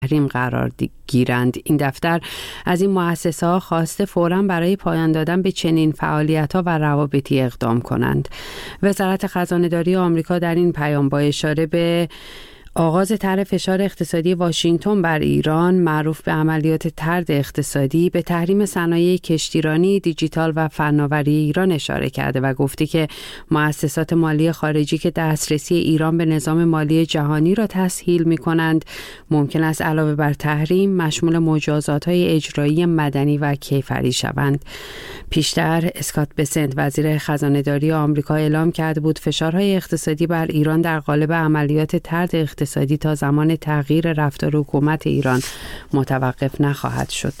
تحریم قرار گیرند. این دفتر از این مؤسسه‌ها خواسته فوراً برای پایان دادن به چنین فعالیت‌ها و روابطی اقدام کنند. وزارت خزانه‌داری آمریکا در این پیام با اشاره به آغاز طرح فشار اقتصادی واشنگتن بر ایران معروف به عملیات طرد اقتصادی به تحریم صنایع کشتیرانی، دیجیتال و فناوری ایران اشاره کرده و گفته که مؤسسات مالی خارجی که دسترسی ایران به نظام مالی جهانی را تسهیل می‌کنند ممکن است علاوه بر تحریم مشمول مجازات‌های اجرایی مدنی و کیفری شوند. پیشتر اسکات بسنت وزیر خزانه‌داری آمریکا اعلام کرده بود فشارهای اقتصادی بر ایران در قالب عملیات طرد اقتصادی تا زمان تغییر رفتار حکومت ایران متوقف نخواهد شد.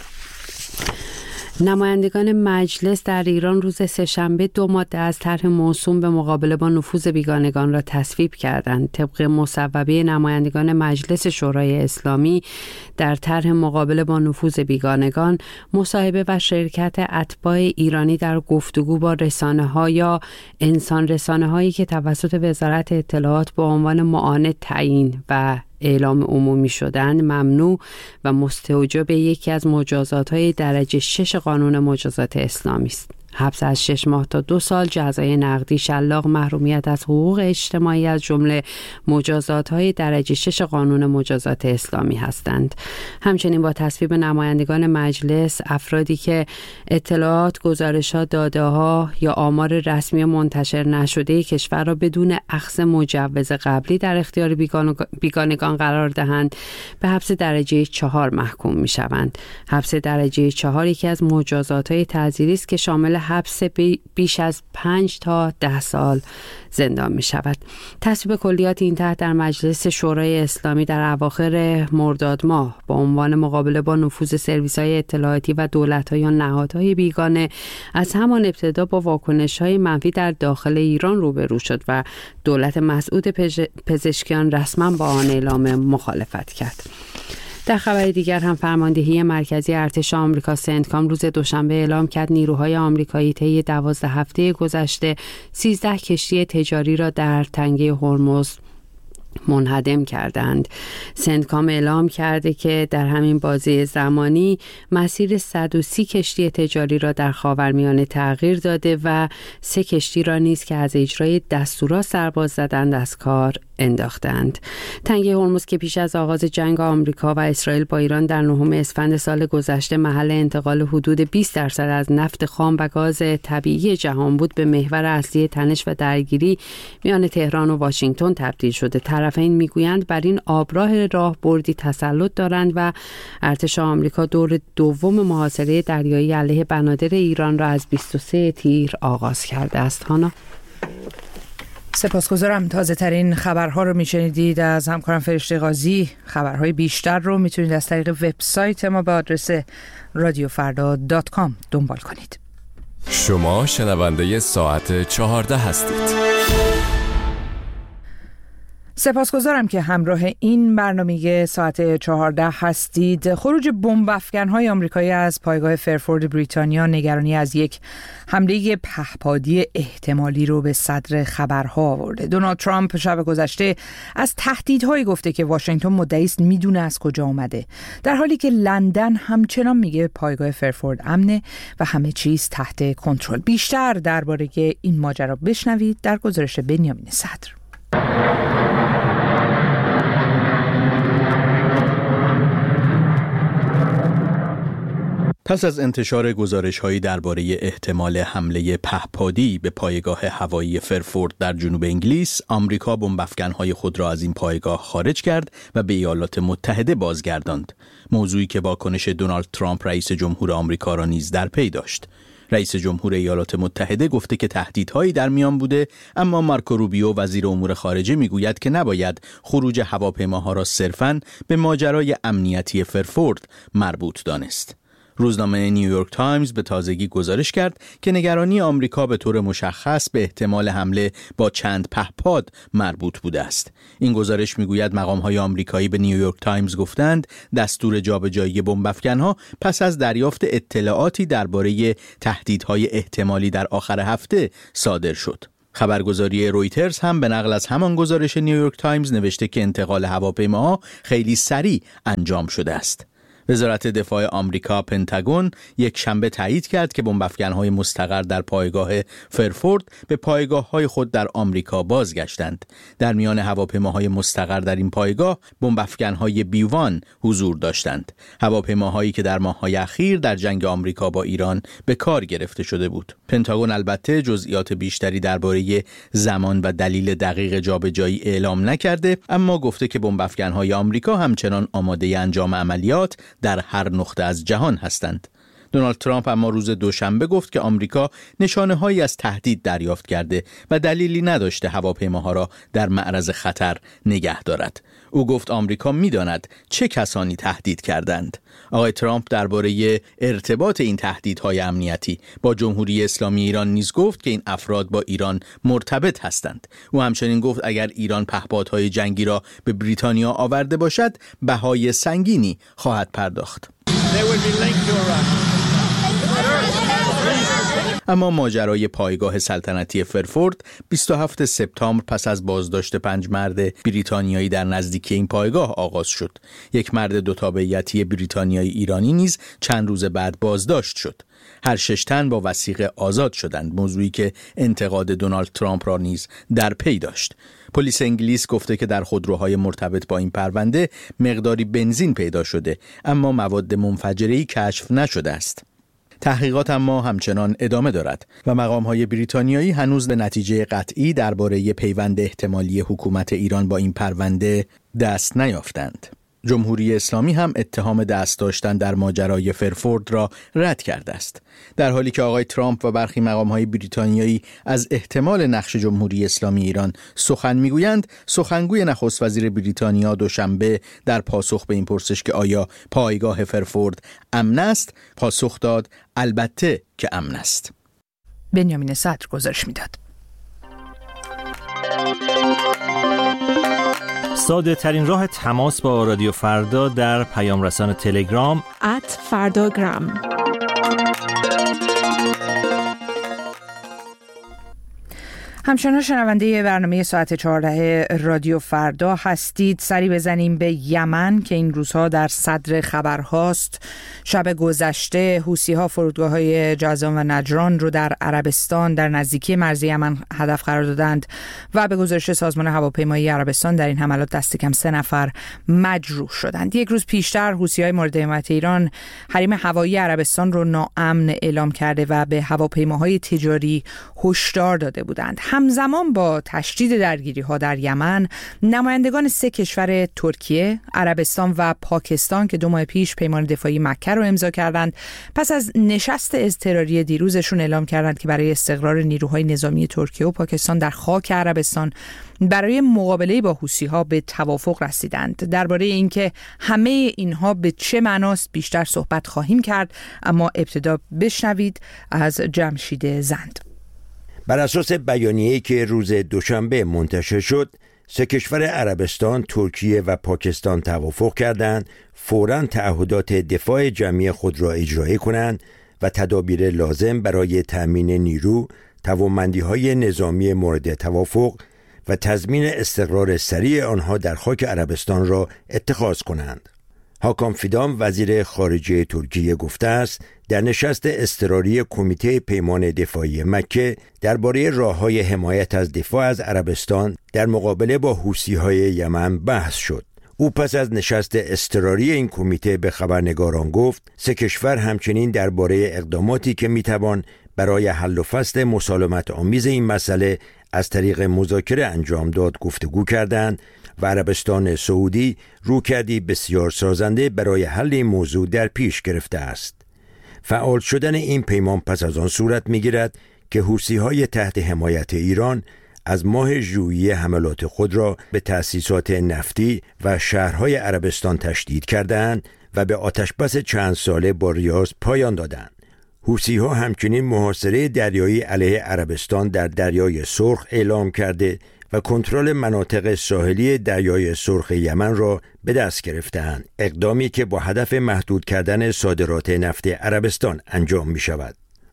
نمایندگان مجلس در ایران روز سه‌شنبه 2 ماده از طرح موسوم به مقابله با نفوذ بیگانگان را تصویب کردند. طبق مصوبه نمایندگان مجلس شورای اسلامی در طرح مقابله با نفوذ بیگانگان، مصاحبه و شرکت اتباع ایرانی در گفتگو با رسانه‌ها یا انسان رسانه‌هایی که توسط وزارت اطلاعات به عنوان معاند تعیین و اعلام عمومی شدن ممنوع و مستوجب یکی از مجازات‌های درجه 6 قانون مجازات اسلامی است. حبس از 6 ماه تا 2 سال، جزای نقدی، شلاق، محرومیت از حقوق اجتماعی از جمله مجازات‌های درجه 6 قانون مجازات اسلامی هستند. همچنین با تصویب نمایندگان مجلس، افرادی که اطلاعات، گزارشات، داده‌ها یا آمار رسمی منتشر نشده کشور را بدون اخذ مجوز قبلی در اختیار بیگانگان قرار دهند، به حبس درجه 4 محکوم می‌شوند. حبس درجه 4 یکی از مجازات‌های تعزیری است که شامل حبس بیش از 5 تا 10 سال زندان می شود. تصویب کلیات این طرح در مجلس شورای اسلامی در اواخر مرداد ماه با عنوان مقابله با نفوذ سرویس‌های اطلاعاتی و دولت‌ها یا نهادهای بیگانه از همان ابتدا با واکنش‌های منفی در داخل ایران روبرو شد و دولت مسعود پزشکیان رسما با آن اعلام مخالفت کرد. در خبر دیگر هم فرماندهی مرکزی ارتش آمریکا سنتکام روز دوشنبه اعلام کرد نیروهای آمریکایی طی 12 هفته گذشته 13 کشتی تجاری را در تنگه هرمز منهدم کردند. سنتکام اعلام کرده که در همین بازه زمانی مسیر 130 کشتی تجاری را در خاورمیانه تغییر داده و 3 کشتی را نیز که از اجرای دستورات سرباز زدند از کار انداختند. تنگه هرمز که پیش از آغاز جنگ آمریکا و اسرائیل با ایران در 9 اسفند سال گذشته محل انتقال حدود 20% از نفت خام و گاز طبیعی جهان بود، به محور اصلی تنش و درگیری میان تهران و واشنگتن تبدیل شده. طرفین میگویند بر این آبراه راهبردی تسلط دارند و ارتش آمریکا دور دوم محاصره دریایی علیه بنادر ایران را از 23 تیر آغاز کرده است. هانا، سپاسگزارم. تازه ترین خبرها رو میشنیدید از همکارم فرشته قاضی. خبرهای بیشتر رو میتونید از طریق وبسایت ما به آدرس radiofarda.com دنبال کنید. شما شنونده ساعت 14 هستید. سپاسگزارم که همراه این برنامه ساعت 14 هستید. خروج بمب افکن‌های آمریکایی از پایگاه فرفورد بریتانیا نگرانی از یک حمله پهپادی احتمالی رو به صدر خبرها آورده. دونالد ترامپ شب گذشته از تهدیدهایی گفته که واشنگتن مدعی است میدونه از کجا اومده، در حالی که لندن همچنان میگه پایگاه فرفورد امنه و همه چیز تحت کنترل. بیشتر درباره این ماجرا بشنوید در گزارش بنیامین صدر. پس از انتشار گزارش‌هایی درباره احتمال حمله پهپادی به پایگاه هوایی فرفورد در جنوب انگلیس، آمریکا بمب‌افکن‌های خود را از این پایگاه خارج کرد و به ایالات متحده بازگرداند. موضوعی که واکنش دونالد ترامپ رئیس جمهور آمریکا را نیز در پی داشت. رئیس جمهور ایالات متحده گفته که تهدیدهایی در میان بوده، اما مارکو روبیو وزیر امور خارجه میگوید که نباید خروج هواپیماها را صرفاً به ماجرای امنیتی فرفورد مربوط دانست. روزنامه نیویورک تایمز به تازگی گزارش کرد که نگرانی آمریکا به طور مشخص به احتمال حمله با چند پهپاد مربوط بوده است. این گزارش میگوید مقام‌های آمریکایی به نیویورک تایمز گفتند دستور جابجایی بمب‌افکن‌ها پس از دریافت اطلاعاتی درباره تهدیدهای احتمالی در آخر هفته صادر شد. خبرگزاری رویترز هم به نقل از همان گزارش نیویورک تایمز نوشته که انتقال هواپیماها خیلی سریع انجام شده است. وزارت دفاع آمریکا پنتاگون یک شنبه تایید کرد که بمب‌افکن‌های مستقر در پایگاه فرفورد به پایگاه‌های خود در آمریکا بازگشتند. در میان هواپیماهای مستقر در این پایگاه بمب‌افکن‌های B-1 حضور داشتند. هواپیماهایی که در ماه‌های اخیر در جنگ آمریکا با ایران به کار گرفته شده بود. پنتاگون البته جزئیات بیشتری درباره زمان و دلیل دقیق جابجایی اعلام نکرده، اما گفته که بمب‌افکن‌های آمریکا همچنان آماده انجام عملیات در هر نقطه از جهان هستند. دونالد ترامپ اما روز دوشنبه گفت که آمریکا نشانه‌هایی از تهدید دریافت کرده و دلیلی نداشته هواپیماها را در معرض خطر نگه دارد. او گفت آمریکا می‌داند چه کسانی تهدید کردند. آقای ترامپ درباره ارتباط این تهدیدهای امنیتی با جمهوری اسلامی ایران نیز گفت که این افراد با ایران مرتبط هستند. او همچنین گفت اگر ایران پهپادهای جنگی را به بریتانیا آورده باشد بهای سنگینی خواهد پرداخت. اما ماجرای پایگاه سلطنتی فرفورد 27 سپتامبر پس از بازداشت 5 مرد بریتانیایی در نزدیکی این پایگاه آغاز شد. یک مرد دو تابعیتی بریتانیایی ایرانی نیز چند روز بعد بازداشت شد. هر 6 تن با وثیقه آزاد شدند، موضوعی که انتقاد دونالد ترامپ را نیز در پی داشت. پلیس انگلیس گفته که در خودروهای مرتبط با این پرونده مقداری بنزین پیدا شده، اما مواد منفجره‌ای کشف نشده است. تحقیقات اما همچنان ادامه دارد و مقام‌های بریتانیایی هنوز به نتیجه قطعی درباره پیوند احتمالی حکومت ایران با این پرونده دست نیافتند. جمهوری اسلامی هم اتهام دست داشتن در ماجرای فرفورد را رد کرده است. در حالی که آقای ترامپ و برخی مقام‌های بریتانیایی از احتمال نقش جمهوری اسلامی ایران سخن میگویند، سخنگوی نخست وزیر بریتانیا دوشنبه در پاسخ به این پرسش که آیا پایگاه فرفورد امن است، پاسخ داد البته که امن است. بنیامین صدر گزارش میداد. ساده ترین راه تماس با رادیو فردا در پیام رسان تلگرام @فرdagram. همچنان شنونده برنامه ساعت 14 رادیو فردا هستید. سری بزنیم به یمن که این روزها در صدر خبرهاست. شب گذشته حوثی‌ها فرودگاه‌های جازان و نجران رو در عربستان در نزدیکی مرز یمن هدف قرار دادند و به گزارش سازمان هواپیمایی عربستان در این حملات دست کم 3 نفر مجروح شدند. یک روز پیشتر حوثی‌های مورد حمایت ایران حریم هوایی عربستان رو ناامن اعلام کرده و به هواپیماهای تجاری هشدار داده بودند. همزمان با تشدید درگیری‌ها در یمن، نمایندگان 3 کشور ترکیه، عربستان و پاکستان که 2 ماه پیش پیمان دفاعی مکه رو امضا کردند، پس از نشست اضطراری دیروزشون اعلام کردند که برای استقرار نیروهای نظامی ترکیه و پاکستان در خاک عربستان برای مقابله با حوثی‌ها به توافق رسیدند. درباره اینکه همه اینها به چه معناست بیشتر صحبت خواهیم کرد، اما ابتدا بشنوید از جمشید زند. بر اساس بیانیه‌ای که روز دوشنبه منتشر شد، 3 کشور عربستان، ترکیه و پاکستان توافق کردند فوراً تعهدات دفاع جمعی خود را اجرایی کنند و تدابیر لازم برای تأمین نیرو، توانمندی‌های نظامی مورد توافق و تضمین استقرار سریع آنها در خاک عربستان را اتخاذ کنند. هاکان فیدان وزیر خارجه ترکیه گفته است در نشست اضطراری کمیته پیمان دفاعی مکه درباره راه‌های حمایت از دفاع از عربستان در مقابله با حوثی‌های یمن بحث شد. او پس از نشست اضطراری این کمیته به خبرنگاران گفت 3 کشور همچنین درباره اقداماتی که میتوان برای حل و فصل مسالمت آمیز این مسئله از طریق مذاکره انجام داد گفتگو کردند و عربستان سعودی رویکردی بسیار سازنده برای حل این موضوع در پیش گرفته است. فعال شدن این پیمان پس از آن صورت می‌گیرد که حوثی‌های تحت حمایت ایران از ماه ژوئیه حملات خود را به تأسیسات نفتی و شهرهای عربستان تشدید کردند و به آتشبس چند ساله با ریاض پایان دادند. حوثی‌ها همچنین محاصره دریایی علیه عربستان در دریای سرخ اعلام کرده و کنترل مناطق ساحلی دریای سرخ یمن را به دست گرفتند، اقدامی که با هدف محدود کردن صادرات نفت عربستان انجام می شود.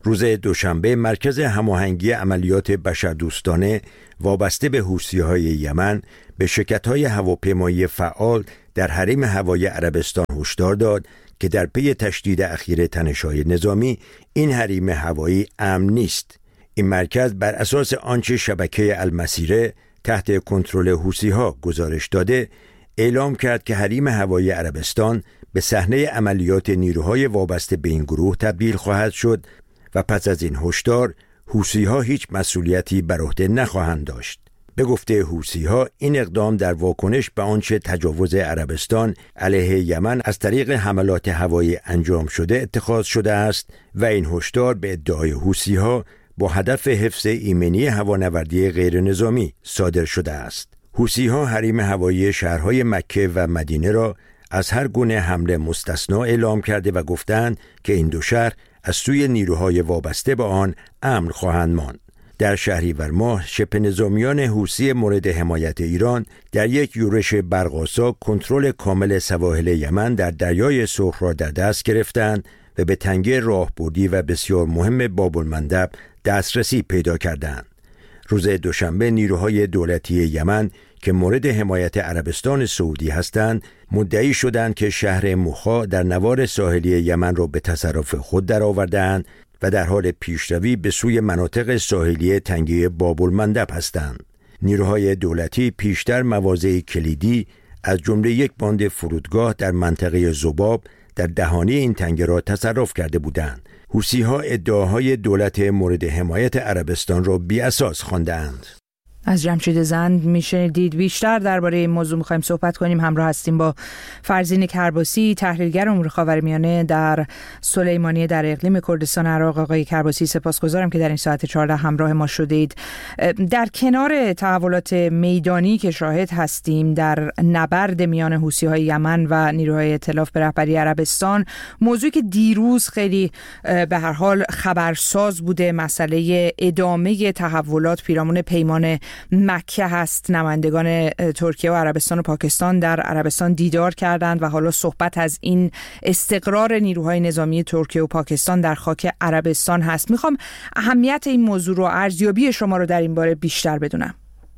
روز دوشنبه مرکز هماهنگی عملیات بشردوستانه وابسته به حوثی‌های یمن به شرکت‌های هواپیمایی فعال در حریم هوایی عربستان هشدار داد که در پی تشدید اخیر تنش‌های نظامی این حریم هوایی امن نیست. این مرکز بر اساس آنچه شبکه المسیره تحت کنترل حوثی‌ها گزارش داده اعلام کرد که حریم هوایی عربستان به صحنه عملیات نیروهای وابسته به این گروه تبدیل خواهد شد و پس از این هشدار حوثی‌ها هیچ مسئولیتی بر عهده نخواهند داشت. به گفته حوثی‌ها این اقدام در واکنش به آنچه تجاوز عربستان علیه یمن از طریق حملات هوایی انجام شده اتخاذ شده است و این هشدار به ادعای حوثی‌ها با هدف حفظ ایمنی هوانوردی غیر نظامی صادر شده است. حوثی‌ها حریم هوایی شهرهای مکه و مدینه را از هر گونه حمله مستثنا اعلام کرده و گفتند که این دو شهر از سوی نیروهای وابسته به آن امن خواهند ماند. در شهریور ماه شبه نظامیان حوثی مورد حمایت ایران در یک یورش برق‌آسا کنترل کامل سواحل یمن در دریای سرخ را در دست گرفتند و به تنگه راهبردی و بسیار مهم باب المندب دسترسی پیدا کردند. روز دوشنبه نیروهای دولتی یمن که مورد حمایت عربستان سعودی هستند مدعی شدند که شهر موخا در نوار ساحلی یمن را به تصرف خود درآورده‌اند و در حال پیشروی به سوی مناطق ساحلی تنگه باب المندب هستند. نیروهای دولتی پیشتر مواضع کلیدی از جمله یک باند فرودگاه در منطقه ذباب در دهانه این تنگه را تصرف کرده بودند. حوثی‌ها ادعاهای دولت مورد حمایت عربستان را بی‌اساس خواندند. از جمشید زند میشه دید بیشتر درباره این موضوع می‌خوایم صحبت کنیم. همراه هستیم با فرزین کرباسی، تحلیلگر امور خاورمیانه در سلیمانیه در اقلیم کردستان عراق. آقای کرباسی سپاسگزارم که در این ساعت 14 همراه ما شدید. در کنار تحولات میدانی که شاهد هستیم در نبرد میان حوثی‌های یمن و نیروهای ائتلاف به رهبری عربستان، موضوعی که دیروز خیلی به هر حال خبرساز بوده مسئله ادامه تحولات پیرامون پیمان مکه هست. نمایندگان ترکیه و عربستان و پاکستان در عربستان دیدار کردند و حالا صحبت از این استقرار نیروهای نظامی ترکیه و پاکستان در خاک عربستان هست. میخوام اهمیت این موضوع رو، ارزیابی شما رو در این باره بیشتر بدونم.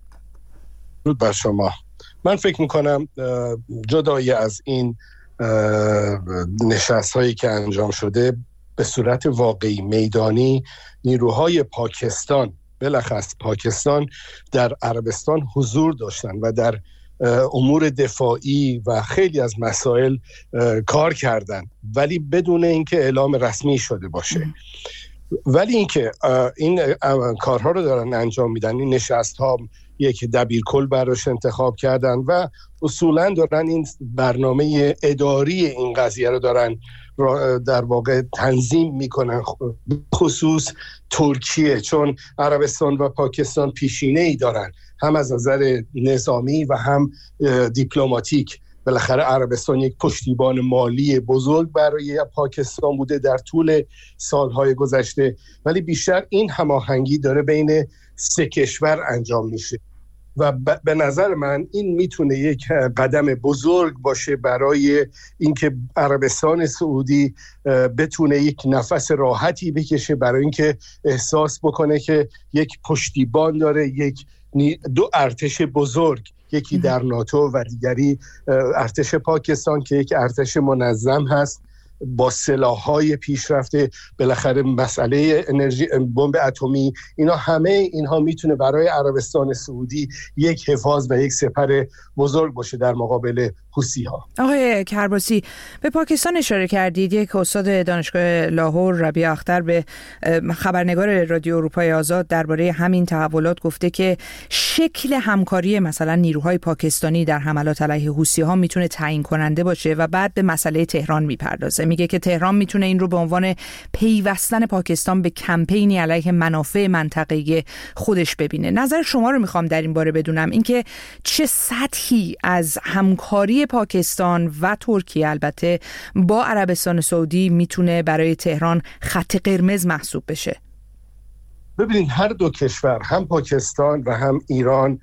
درود بر شما. من فکر میکنم جدای از این نشست هایی که انجام شده به صورت واقعی میدانی نیروهای پاکستان، بلخص پاکستان، در عربستان حضور داشتن و در امور دفاعی و خیلی از مسائل کار کردن، ولی بدون اینکه اعلام رسمی شده باشه. ولی اینکه این کارها رو دارن انجام میدن، این نشست ها یک دبیرکل براش انتخاب کردن و اصولا دارن این برنامه اداری این قضیه رو دارن در واقع تنظیم میکنن، خصوص ترکیه، چون عربستان و پاکستان پیشینه ای دارن هم از نظر نظامی و هم دیپلماتیک. بالاخره عربستان یک پشتیبان مالی بزرگ برای پاکستان بوده در طول سالهای گذشته، ولی بیشتر این هماهنگی داره بین سه کشور انجام میشه و به نظر من این میتونه یک قدم بزرگ باشه برای اینکه عربستان سعودی بتونه یک نفس راحتی بکشه، برای اینکه احساس بکنه که یک پشتیبان داره، دو ارتش بزرگ، یکی در ناتو و دیگری ارتش پاکستان که یک ارتش منظم هست با سلاح‌های پیشرفته. بالاخره مسئله انرژی، بمب اتمی، همه اینها میتونه برای عربستان سعودی یک حفاظ و یک سپر بزرگ باشه در مقابل حوثی‌ها. آقای کرباسی، به پاکستان اشاره کردید. یک استاد دانشگاه لاهور، ربیع اختر، به خبرنگار رادیو اروپای آزاد درباره همین تحولات گفته که شکل همکاری مثلا نیروهای پاکستانی در حملات علیه حوثی‌ها میتونه تعیین کننده باشه و بعد به مسئله تهران میپردازه. میگه که تهران میتونه این رو به عنوان پیوستن پاکستان به کمپینی علیه منافع منطقه‌ای خودش ببینه. نظر شما رو میخوام در این باره بدونم، اینکه چه سطحی از همکاری پاکستان و ترکیه البته با عربستان سعودی میتونه برای تهران خط قرمز محسوب بشه. ببینید هر دو کشور، هم پاکستان و هم ایران،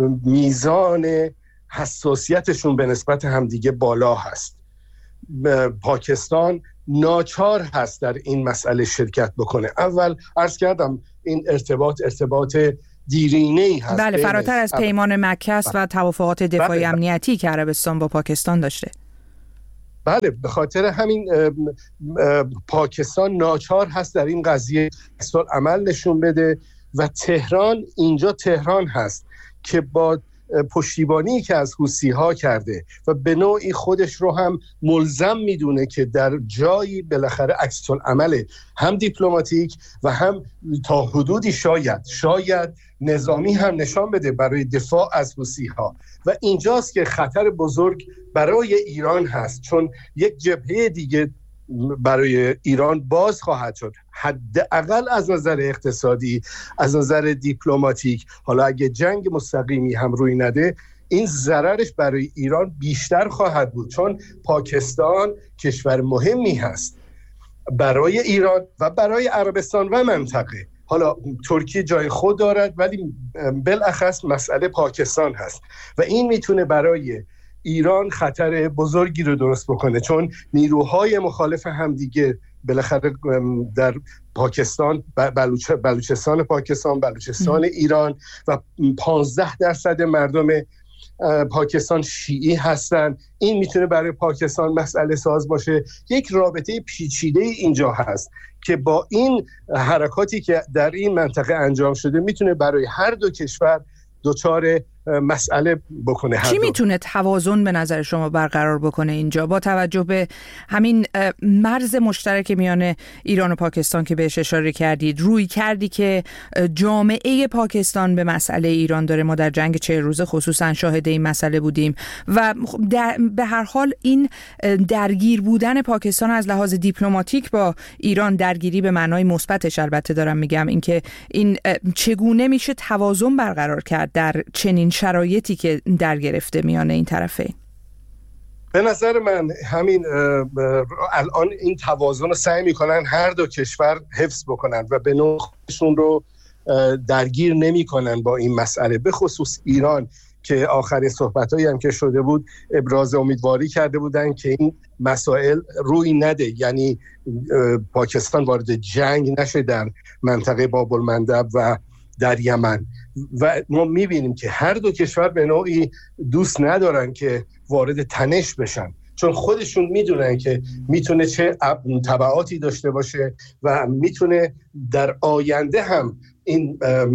میزان حساسیتشون به نسبت همدیگه بالا هست. پاکستان ناچار هست در این مسئله شرکت بکنه. اول عرض کردم این ارتباط دیرینه‌ای هست. بله، فراتر از پیمان مکه است و توافقات دفاعی امنیتی که عربستان با پاکستان داشته. بله، به خاطر همین پاکستان ناچار هست در این قضیه عمل نشون بده و اینجا تهران هست که با پشتیبانی که از حوثی‌ها کرده و به نوعی خودش رو هم ملزم میدونه که در جایی بالاخره عکس‌العمل هم دیپلماتیک و هم تا حدودی شاید نظامی هم نشان بده برای دفاع از حوثی‌ها. و اینجاست که خطر بزرگ برای ایران هست، چون یک جبهه دیگه برای ایران باز خواهد شد، حداقل از نظر اقتصادی، از نظر دیپلماتیک. حالا اگه جنگ مستقیمی هم روی نده، این ضررش برای ایران بیشتر خواهد بود، چون پاکستان کشور مهمی هست برای ایران و برای عربستان و منطقه. حالا ترکیه جای خود دارد، ولی بالاخص مسئله پاکستان هست و این میتونه برای ایران خطر بزرگی رو درست بکنه، چون نیروهای مخالف همدیگه بالاخره در پاکستان، بلوچستان پاکستان، بلوچستان ایران و 15% مردم پاکستان شیعی هستن. این میتونه برای پاکستان مسئله ساز باشه. یک رابطه پیچیده اینجا هست که با این حرکاتی که در این منطقه انجام شده میتونه برای هر دو کشور دچار مسئله بکنه. چی میتونه توازن به نظر شما برقرار بکنه اینجا با توجه به همین مرز مشترک میان ایران و پاکستان که بهش اشاره کردید، روی کردی که جامعه پاکستان به مسئله ایران داره؟ ما در جنگ 40 روزه خصوصا شاهد این مسئله بودیم و به هر حال این درگیر بودن پاکستان از لحاظ دیپلماتیک با ایران، درگیری به معنای مثبتش البته دارم میگم، اینکه این چگونه میشه توازن برقرار کرد در چنین شرایطی که در گرفته میان این طرفین؟ به نظر من همین الان این توازن رو سعی میکنن هر دو کشور حفظ بکنن و به نوع خودشون رو درگیر نمیکنن با این مسئله. به خصوص ایران که آخرین صحبتایی هم که شده بود ابراز امیدواری کرده بودن که این مسائل روی نده، یعنی پاکستان وارد جنگ نشه در منطقه باب المندب و در یمن. و ما میبینیم که هر دو کشور به نوعی دوست ندارن که وارد تنش بشن، چون خودشون میدونن که میتونه چه تبعاتی داشته باشه و میتونه در آینده هم این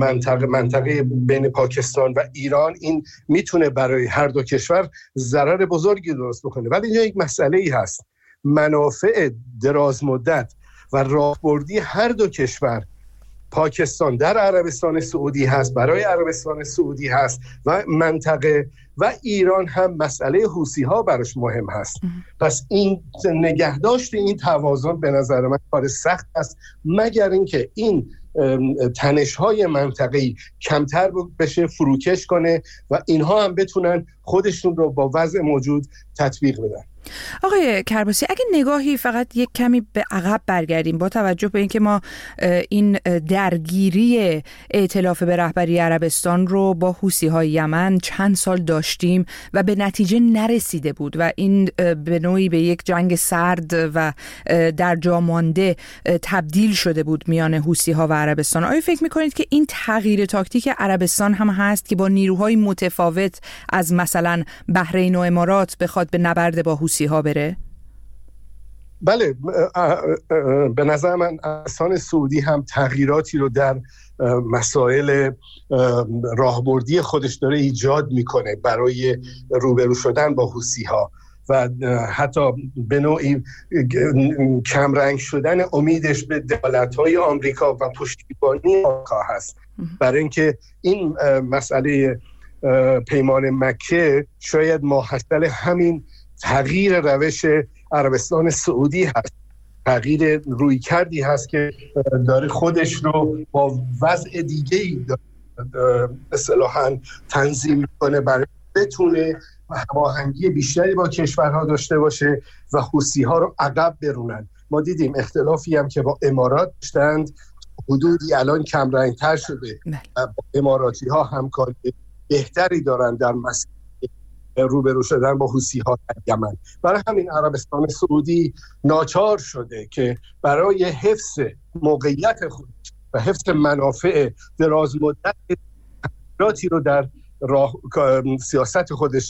منطقه بین پاکستان و ایران این میتونه برای هر دو کشور ضرر بزرگی درست بکنه. ولی اینجا یک مسئله ای هست، منافع دراز مدت و راهبردی هر دو کشور، پاکستان در عربستان سعودی هست، برای عربستان سعودی هست و منطقه، و ایران هم مسئله حوثی‌ها براش مهم هست. پس این نگهداشت این توازن به نظر من کار سخت است، مگر اینکه این تنش‌های منطقه‌ای کمتر بشه، فروکش کنه و اینها هم بتونن خودشون رو با وضع موجود تطبیق بدن. آقای کرباسی، اگه نگاهی فقط یک کمی به عقب برگردیم با توجه به اینکه ما این درگیری ائتلاف به رهبری عربستان رو با حوثی‌های یمن چند سال داشتیم و به نتیجه نرسیده بود و این به نوعی به یک جنگ سرد و در جا مانده تبدیل شده بود میان حوثی‌ها و عربستان، آیا فکر می‌کنید که این تغییر تاکتیک عربستان هم هست که با نیروهای متفاوت از مثلا بحرین و امارات بخواد به نبرد با حوثی‌ها بره؟ بله، به نظر من عربستان سعودی هم تغییراتی رو در مسائل راهبردی خودش داره ایجاد میکنه برای روبرو شدن با حوثی‌ها و حتی به نوعی کمرنگ شدن امیدش به دولت‌های آمریکا و پشتیبانی آمریکا هست، برای اینکه این مسئله پیمان مکه شاید ماحصل همین تغییر روش عربستان سعودی هست، تغییر رویکردی هست که داره خودش رو با وضع دیگه‌ای اصطلاحاً تنظیم می‌کنه برای بتونه هماهنگی بیشتری با کشورها داشته باشه و حوثی‌ها رو عقب برونن. ما دیدیم اختلافی هم که با امارات داشتند حدودی الان کمرنگ‌تر شده و با اماراتی‌ها همکاری بهتری دارن در مسئله روبرو شدن با حوثی‌ها در یمن. برای همین عربستان سعودی ناچار شده که برای حفظ موقعیت خود و حفظ منافع دراز مدت تغییراتی رو در سیاست خودش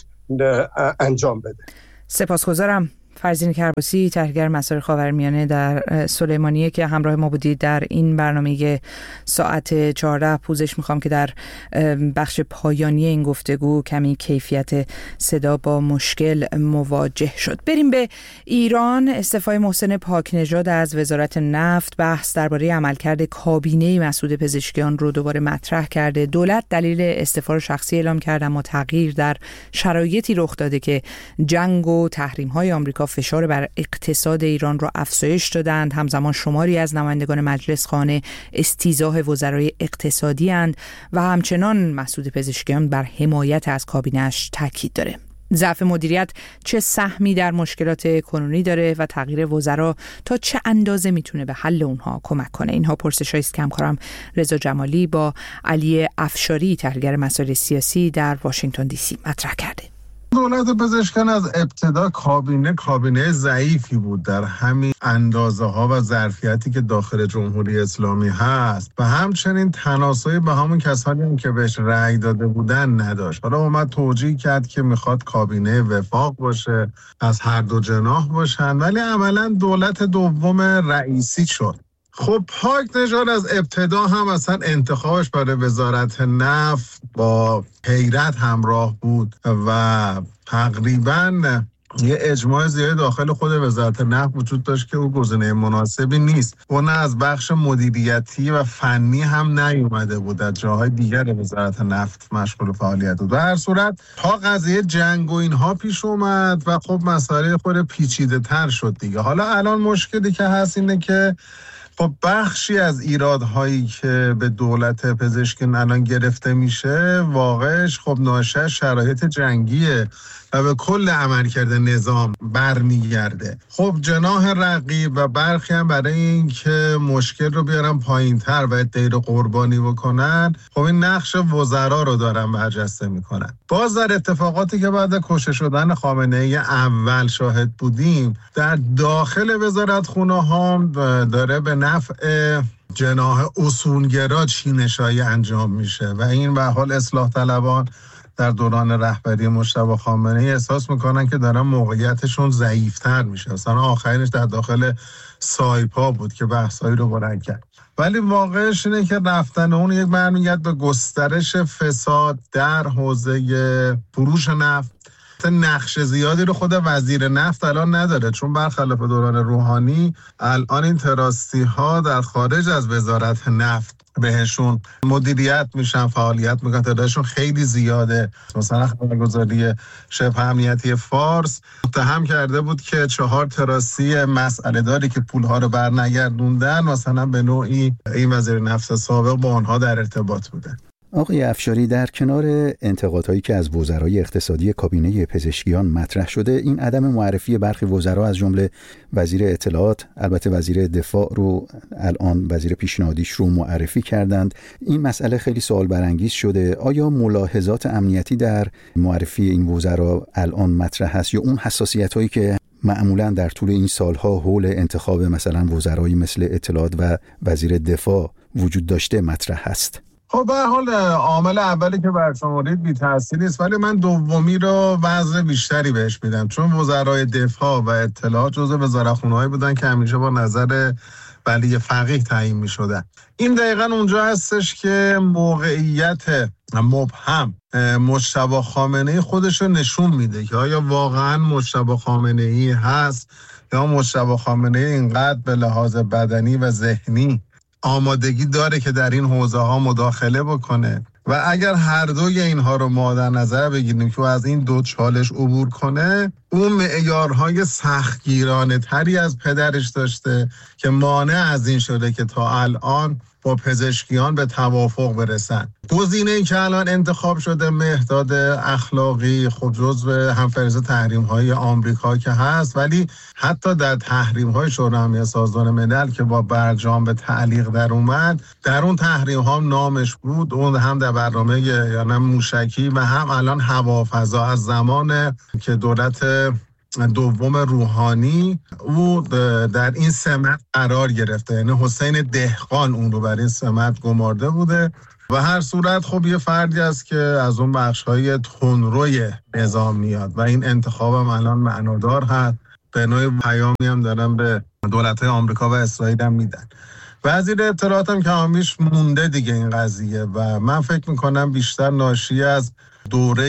انجام بده. سپاسگزارم. فرزین کرباسی، تحلیلگر مسائل خاورمیانه در سلیمانیه که همراه ما بودید در این برنامه ساعت 14. پوزش میخوام که در بخش پایانی این گفتگو کمی کیفیت صدا با مشکل مواجه شد. بریم به ایران. استعفای محسن پاکنژاد از وزارت نفت بحث درباره عملکرد کابینه مسعود پزشکیان رو دوباره مطرح کرده. دولت دلیل استعفا رو شخصی اعلام کرده، اما تغییر در شرایطی رخ داده که جنگ و تحریم‌های آمریکا فشار بر اقتصاد ایران را افزایش دادند. همزمان شماری از نمایندگان مجلس خانه استیضاح وزرای اقتصادی اند و همچنان مسعود پزشکیان بر حمایت از کابینه‌اش تاکید داره. ضعف مدیریت چه سهمی در مشکلات کنونی داره و تغییر وزرا تا چه اندازه میتونه به حل اونها کمک کنه؟ اینها پرسش‌هایی است که همکارم رضا جمالی با علی افشاری، تحلیلگر مسائل سیاسی در واشنگتن دی سی مطرح کرده. دولت پزشکیان از ابتدا کابینه ضعیفی بود در همین اندازه ها و ظرفیتی که داخل جمهوری اسلامی هست و همچنین تناسبی به همون کسانی هم که بهش رأی داده بودن نداشت. حالا اومد توجیه کرد که میخواد کابینه وفاق باشه، از هر دو جناح باشن، ولی عملا دولت دوم رئیسی شد. خب پاکنژاد از ابتدا هم اصلا انتخابش برای وزارت نفت با حیرت همراه بود و تقریباً یه اجماع زیادی داخل خود وزارت نفت وجود داشت که او گزینه مناسبی نیست. او نه از بخش مدیریتی و فنی هم نیومده بود، از جاهای دیگر وزارت نفت مشغول فعالیت بود. در هر صورت تا قضیه جنگ و اینها پیش اومد و خب مسائل خود پیچیده تر شد دیگه. حالا الان مشکلی که هست اینه که خب بخشی از ایرادهایی که به دولت پزشکیان الان گرفته میشه واقعش خب ناشی شرایط جنگیه و به کل عملکرد نظام برمیگرده. خب جناح رقیب و برخی هم برای این که مشکل رو بیارن پایین‌تر و ادعای رو قربانی بکنن، خب این نقش وزرا رو دارن برجسته میکنن. باز در اتفاقاتی که بعد کشته شدن خامنه‌ای اول شاهد بودیم، در داخل وزارتخونه ها داره به نفع جناح اصولگرا چینشایی انجام میشه و این به حال اصلاح طلبان در دوران رهبری مجتبی خامنه‌ای احساس میکنن که دارن موقعیتشون ضعیفتر میشه. مثلا آخرینش در داخل سایپا بود که بحثایی رو بلند کرد. ولی واقعش اینه که رفتن اون یک برمیگرد به گسترش فساد در حوزه فروش نفت. نقش زیادی رو خود وزیر نفت الان نداره، چون برخلاف دوران روحانی الان این تراستی ها در خارج از وزارت نفت بهشون مدیریت میشن، فعالیت میکنن، تعدادشون خیلی زیاده. مثلا خبرگزاری شبه امنیتی فارس متهم کرده بود که 4 تراسی مسئله داری که پولها رو برنگردوندن مثلا به نوعی این وزیر نفت سابق با آنها در ارتباط بودن. آقای افشاری، در کنار انتقادهایی که از وزرای اقتصادی کابینه پزشکیان مطرح شده، این عدم معرفی برخی وزرا از جمله وزیر اطلاعات، البته وزیر دفاع رو الان وزیر پیشنهادیش رو معرفی کردند. این مسئله خیلی سوال برانگیز شده. آیا ملاحظات امنیتی در معرفی این وزرا الان مطرح هست یا اون حساسیت‌هایی که معمولاً در طول این سالها حول انتخاب مثلا وزرایی مثل اطلاعات و وزیر دفاع وجود داشته مطرح هست؟ خب به هر حال عامل اولی که برشمردید بی تأثیر نیست، ولی من دومی رو وزن بیشتری بهش میدم، چون وزرای دفاع و اطلاعات جزو وزارتخونه‌هایی بودن که همیشه با نظر ولی فقیه تعیین می‌شدن. این دقیقاً اونجا هستش که موقعیت مبهم مجتبی خامنه‌ای خودش رو نشون میده که آیا واقعاً مجتبی خامنه‌ای هست یا مجتبی خامنه‌ای اینقدر به لحاظ بدنی و ذهنی آمادگی داره که در این حوزه ها مداخله بکنه. و اگر هر دوی اینها رو ما در نظر بگیریم که از این دو چالش عبور کنه، اون معیارهای سختگیرانه تری از پدرش داشته که مانع از این شده که تا الان با پزشکیان به توافق برسن. گزینه‌ای که الان انتخاب شده مهداد اخلاقی خب جزو همفهرست تحریم‌های آمریکا که هست، ولی حتی در تحریم‌های شورای امنیت سازمان ملل که با برجام به تعلیق در اومد، در اون تحریم‌ها نامش بود، اون هم در برنامه یعنی موشکی و هم الان هوافضا از زمان که دولت دوم روحانی او در این سمت قرار گرفته، یعنی حسین دهقان اون رو بر این سمت گمارده بوده و هر صورت خب یه فردی است که از اون بخش‌های تندروی نظام میاد و این انتخابم الان معنادار هست. به نوعی پیامی هم دارن به دولت‌های آمریکا و اسرائیل هم میدن. وزیر اطلاعات هم کمابیش مونده دیگه این قضیه و من فکر میکنم بیشتر ناشی از دوره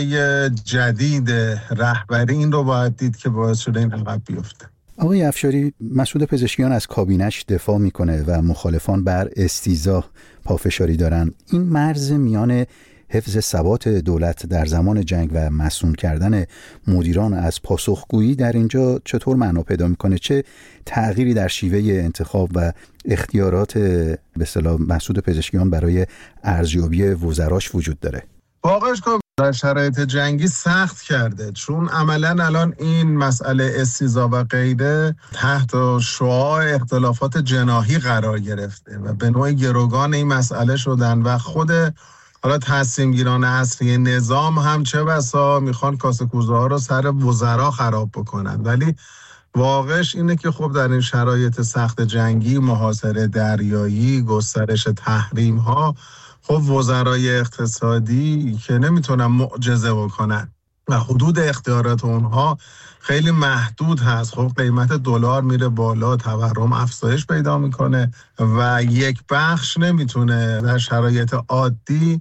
جدید رهبری این رو باید دید که باعث شده این عقب بیفته. آقای افشاری، مسعود پزشکیان از کابینش دفاع میکنه و مخالفان بر استیضاح پافشاری دارن. این مرز میان حفظ ثبات دولت در زمان جنگ و مسئول کردن مدیران از پاسخگویی در اینجا چطور معنا پیدا میکنه؟ چه تغییری در شیوه انتخاب و اختیارات به اصطلاح مسعود پزشکیان برای ارزیابی وزراش وجود داره؟ واقعش که در شرایط جنگی سخت کرده، چون عملاً الان این مسئله استیضاح و غیره تحت شعاع اختلافات جناحی قرار گرفته و به نوعی گروگان این مسئله شدن و خود حالا تصمیم گیران اصلی نظام هم چه بسا میخوان کاسه کوزه ها رو سر وزرا خراب بکنن. ولی واقعش اینه که خب در این شرایط سخت جنگی، محاصره دریایی، گسترش تحریم ها، خب وزرای اقتصادی که نمیتونن معجزه بکنن و حدود اختیارات اونها خیلی محدود هست. خب قیمت دلار میره بالا، تورم افزایش پیدا میکنه و یک بخش نمیتونه در شرایط عادی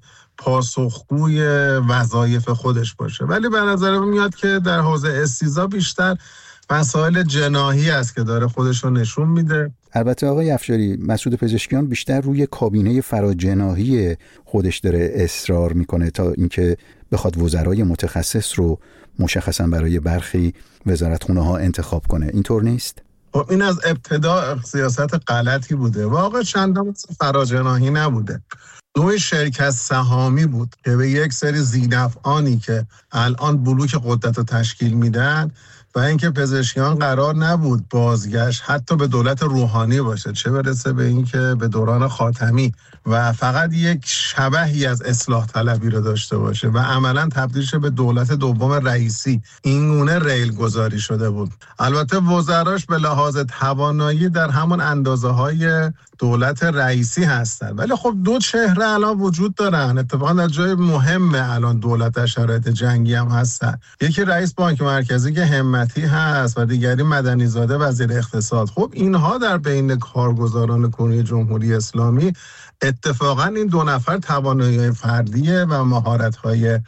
پاسخگوی وظایف خودش باشه. ولی به نظر میاد که در حوزه استیضاح بیشتر مسائل جناحی است که داره خودش رو نشون میده. البته آقای افشاری، مسعود پزشکیان بیشتر روی کابینه فراجناحی خودش داره اصرار میکنه تا اینکه بخواد وزرای متخصص رو مشخصا برای برخی وزارتخونه‌ها انتخاب کنه. اینطور نیست؟ این از ابتدا سیاست غلطی بوده. واقعا چندان فراجناحی نبوده. نوع شرکت سهامی بود که به یک سری ذی‌نفعانی که الان بلوک قدرت رو تشکیل میدن و اینکه پزشکیان قرار نبود بازگشت حتی به دولت روحانی باشه، چه برسه به اینکه به دوران خاتمی و فقط یک شبحی از اصلاح طلبی رو داشته باشه و عملا تبدیل شه به دولت دوم رئیسی. این گونه ریل گذاری شده بود. البته وزراش به لحاظ توانایی در همون اندازه‌های دولت رئیسی هستن، ولی خب دو چهره الان وجود دارن. اتفاقا در جای مهم الان دولت در شرایط جنگی هم هستن. یکی رئیس بانک مرکزی که همتی هست و دیگری مدنی زاده وزیر اقتصاد. خب اینها در بین کارگزاران کنونی جمهوری اسلامی اتفاقا این دو نفر توانایی فردی و مهارت‌های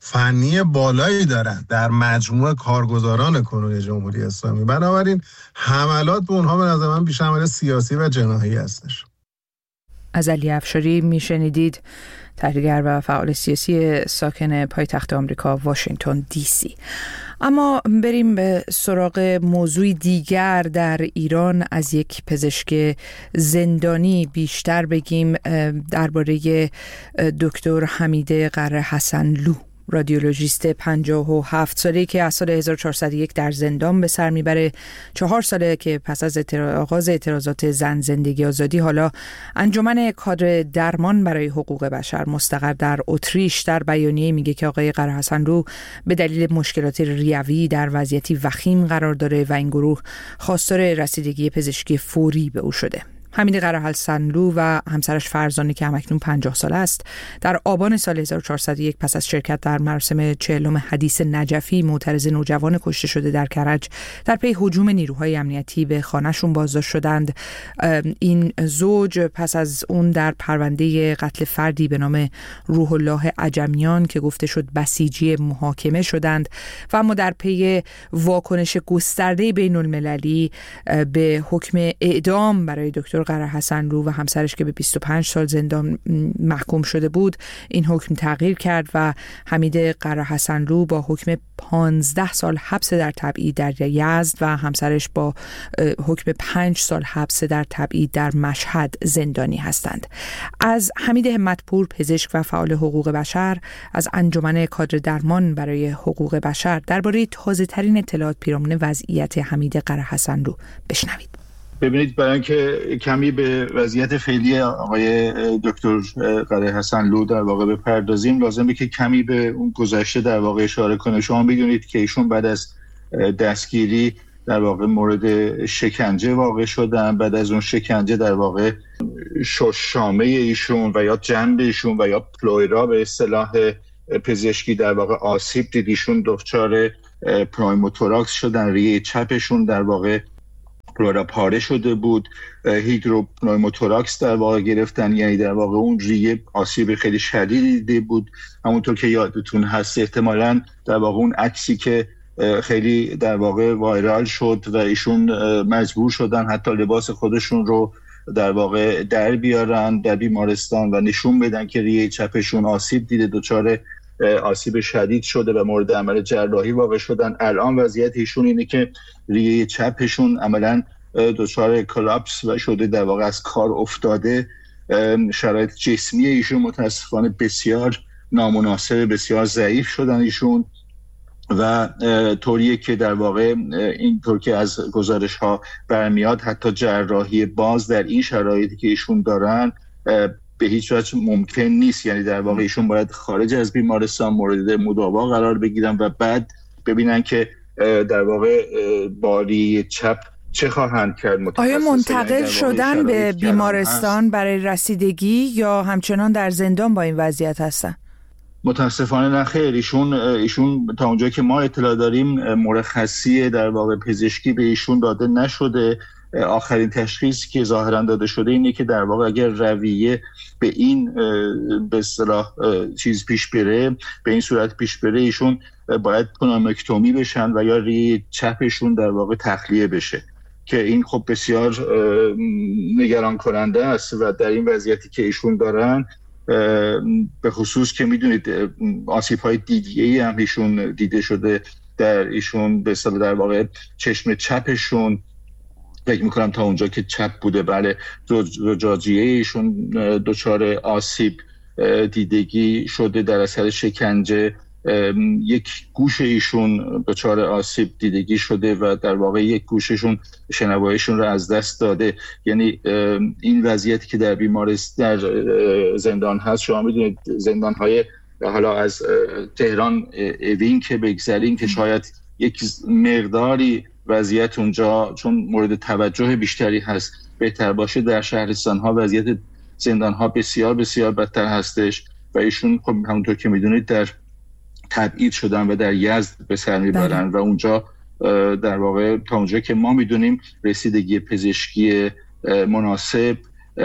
فنی بالایی دارن در مجموع کارگزاران کنونی جمهوری اسلامی. بنابراین حملات به اونها به نظر من بیشتر عمل سیاسی و جناحی هستش. از علی افشاری میشنیدید، تحلیلگر و فعال سیاسی ساکن پایتخت آمریکا واشنگتن دی سی. اما بریم به سراغ موضوع دیگر. در ایران از یک پزشک زندانی بیشتر بگیم، درباره دکتر حمید قره حسنلو، رادیولوژیست 57 ساله که از سال 1401 در زندان به سر میبره. 4 ساله که پس از آغاز اعتراضات زن زندگی آزادی حالا انجمن کادر درمان برای حقوق بشر مستقر در اتریش در بیانیه میگه که آقای قره حسنلو به دلیل مشکلات ریوی در وضعیتی وخیم قرار داره و این گروه خواستار رسیدگی پزشکی فوری به او شده. حمید قره حسنلو و همسرش فرزانه که همکنون 50 ساله است، در آبان سال 1401 پس از شرکت در مراسم 40م حدیث نجفی معترض نوجوان کشته شده در کرج در پی هجوم نیروهای امنیتی به خانه‌شون بازداشت شدند. این زوج پس از اون در پرونده قتل فردی به نام روح الله عجمیان که گفته شد بسیجی محاکمه شدند و اما در پی واکنش گسترده بین المللی به حکم اعدام برای دکتر دکتر قره حسنلو و همسرش که به 25 سال زندان محکوم شده بود این حکم تغییر کرد و حمید قره حسنلو با حکم 15 سال حبس در تبعید در یزد و همسرش با حکم 5 سال حبس در تبعید در مشهد زندانی هستند. از حمید همت‌پور، پزشک و فعال حقوق بشر از انجمن کادر درمان برای حقوق بشر، درباره تازه‌ترین اطلاعات پیرامون وضعیت حمید قره حسنلو بشنوید. ببینید، برای اینکه کمی به وضعیت فعلی آقای دکتر قره حسنلو در واقع بپردازیم، لازمه که کمی به اون گذشته در واقع اشاره کنه. شما میدونید که ایشون بعد از دستگیری در واقع مورد شکنجه واقع شدن. بعد از اون شکنجه در واقع شامه ایشون و یا جنب ایشون و یا پلویرا به اصطلاح پزشکی در واقع آسیب دید. ایشون دچار پنوموتوراکس شدن، ریه چپشون در واقع پلورا پاره شده بود، هیدروپنوموتوراکس در واقع گرفتن، یعنی در واقع اون ریه آسیب خیلی شدیدی دیده بود. همونطور که یادتون هست احتمالاً در واقع اون عکسی که خیلی در واقع وایرال شد و ایشون مجبور شدن حتی لباس خودشون رو در واقع در بیارن در بیمارستان و نشون بدن که ریه چپشون آسیب دیده، دچار آسیب شدید شده و مورد عمل جراحی واقع شدن. الان وضعیت ایشون اینه که ریه چپشون عملاً دچار کلاپس و شده، در واقع از کار افتاده. شرایط جسمی ایشون متاسفانه بسیار نامناسب، بسیار ضعیف شدن ایشون و طوریه که در واقع اینطور که از گزارش ها برمیاد حتی جراحی باز در این شرایطی که ایشون دارن به هیچ وجه ممکن نیست. یعنی در واقع ایشون باید خارج از بیمارستان مورد مداوا قرار بگیرن و بعد ببینن که در واقع باری چپ چه خواهند کرد. آیا منتقل شدن به بیمارستان برای رسیدگی یا همچنان در زندان با این وضعیت هستن؟ متاسفانه نه خیر. ایشون تا اونجایی که ما اطلاع داریم مرخصی در واقع پزشکی به ایشون داده نشده. آخرین تشخیصی که ظاهرا داده شده اینه که در واقع اگر رویه به این به اصطلاح چیز پیش بره، به این صورت پیش بره، ایشون باید پنومکتومی بشن و یا ریه چپشون در واقع تخلیه بشه که این خب بسیار نگران کننده است و در این وضعیتی که ایشون دارن، به خصوص که میدونید آسیب‌های دیدگی هم ایشون دیده شده در ایشون، به اصطلاح در واقع چشم چپشون فکر میکنم تا اونجا که چپ بوده، بله، زجاجیه ایشون دچار آسیب دیدگی شده در اثر شکنجه. یک گوش ایشون دچار آسیب دیدگی شده و در واقع یک گوششون شنواییشون رو از دست داده. یعنی این وضعیتی که در بیمارستان در زندان هست، شما میدونید زندان‌های حالا از تهران اوین که بگذاریم که شاید یک مقداری وضعیت اونجا چون مورد توجه بیشتری هست بهتر باشه، در شهرستان‌ها وضعیت زندان‌ها بسیار بسیار بدتر هستش و ایشون خب همونطور که میدونید در تبعید شدن و در یزد به سر میبرن و اونجا در واقع تا اونجا که ما میدونیم رسیدگی پزشکی مناسب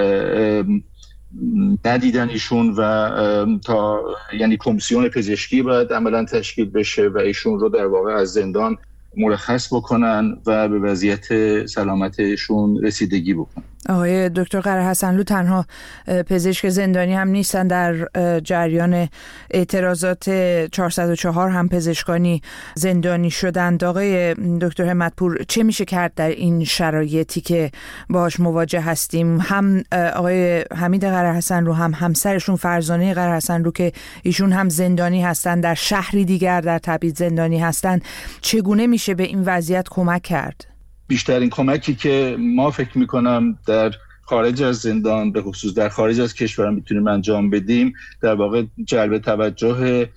ندیدن ایشون و تا یعنی کمیسیون پزشکی باید عملا تشکیل بشه و ایشون رو در واقع از زندان مرخص بکنن و به وضعیت سلامتشون رسیدگی بکنن. آقای دکتر قره حسنلو تنها پزشک زندانی هم نیستن، در جریان اعتراضات 404 هم پزشکانی زندانی شدند. آقای دکتر همت‌پور، چه میشه کرد در این شرایطی که باهاش مواجه هستیم؟ هم آقای حمید قره حسنلو هم همسرشون فرزانه قره حسنلو که ایشون هم زندانی هستن، در شهری دیگر در تبعید زندانی هستن، چگونه میشه به این وضعیت کمک کرد؟ بیشترین کمکی که ما فکر میکنم در خارج از زندان، به خصوص در خارج از کشور میتونیم انجام بدیم، در واقع جلب توجه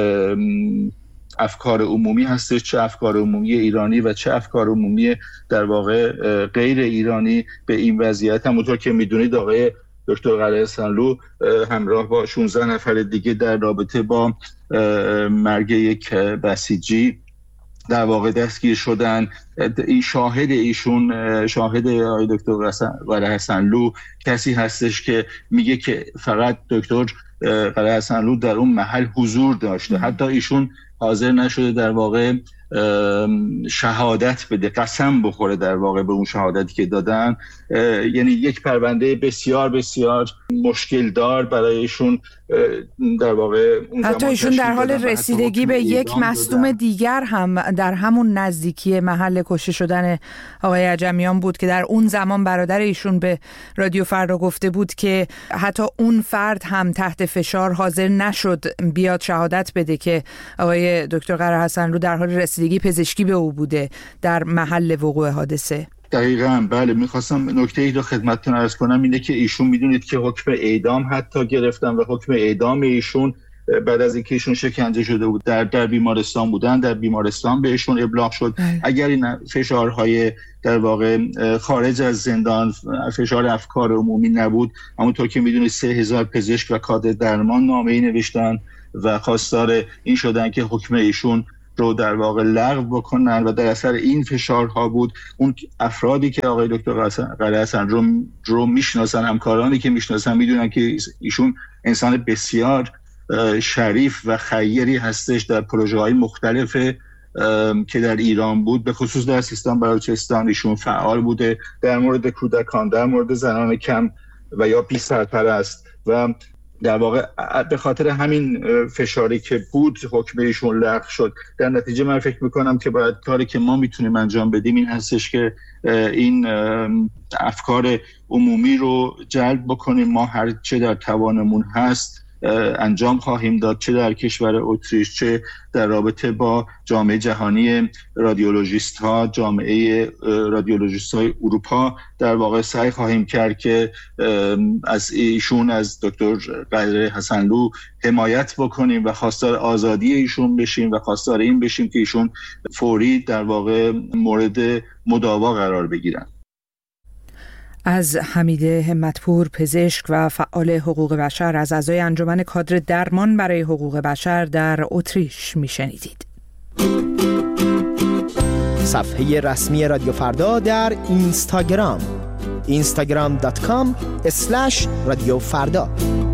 افکار عمومی هستش، چه افکار عمومی ایرانی و چه افکار عمومی در واقع غیر ایرانی به این وضعیت. همونطور که میدونید آقای دکتر قره حسنلو همراه با 16 نفر دیگه در رابطه با مرگ یک بسیجی در واقع دستگیر شدن. این شاهد آقای دکتر قره حسنلو کسی هستش که میگه که فقط دکتر قره حسنلو در اون محل حضور داشته، حتی ایشون حاضر نشده در واقع شهادت بده، قسم بخوره در واقع به اون شهادتی که دادن. یعنی یک پرونده بسیار بسیار مشکل دار برایشون در واقع حتی ایشون در حال رسیدگی به یک مصدوم دیگر هم در همون نزدیکی محل کشته شدن آقای عجمیان بود که در اون زمان برادر ایشون به رادیو فردا گفته بود که حتی اون فرد هم تحت فشار حاضر نشد بیاد شهادت بده که آقای دکتر قره حسنلو در حال رسیدگی پزشکی به او بوده در محل وقوع حادثه. دقیقاً بله. میخواستم نکته‌ای رو خدمتتون عرض کنم، اینه که ایشون میدونید که حکم اعدام حتی گرفتن و حکم اعدام ایشون بعد از اینکه ایشون شکنجه شده بود در بیمارستان بودن، در بیمارستان بهشون ابلاغ شد اگر این فشارهای در واقع خارج از زندان، فشار افکار عمومی نبود، همونطور که میدونید 3000 پزشک و کادر درمان نامه‌ای نوشتن و خواستار این شدن که حکم ایشون رو در واقع لغو بکنن و در اثر این فشارها بود. اون افرادی که آقای دکتر قره حسنلو رو میشناسن، همکارانی که میشناسن، میدونن که ایشون انسان بسیار شریف و خیری هستش. در پروژه‌های مختلف که در ایران بود، به خصوص در سیستان بلوچستان ایشون فعال بوده در مورد کودکان، در مورد زنان کم و یا بی سرپرست و در واقع به خاطر همین فشاری که بود حکم ایشون لغو شد. در نتیجه من فکر میکنم که باید کاری که ما میتونیم انجام بدیم این هستش که این افکار عمومی رو جلب بکنیم. ما هر چه در توانمون هست انجام خواهیم داد، چه در کشور اتریش، چه در رابطه با جامعه جهانی رادیولوژیست ها، جامعه رادیولوژیست های اروپا در واقع سعی خواهیم کرد که از ایشون، از دکتر قره حسنلو حمایت بکنیم و خواستار آزادی ایشون بشیم و خواستار این بشیم که ایشون فوری در واقع مورد مداوا قرار بگیرن. از حمید همتپور، پزشک و فعال حقوق بشر، از اعضای انجمن کادر درمان برای حقوق بشر در اتریش میشنیدید. صفحه رسمی رادیو فردا در اینستاگرام instagram.com/رادیو فردا.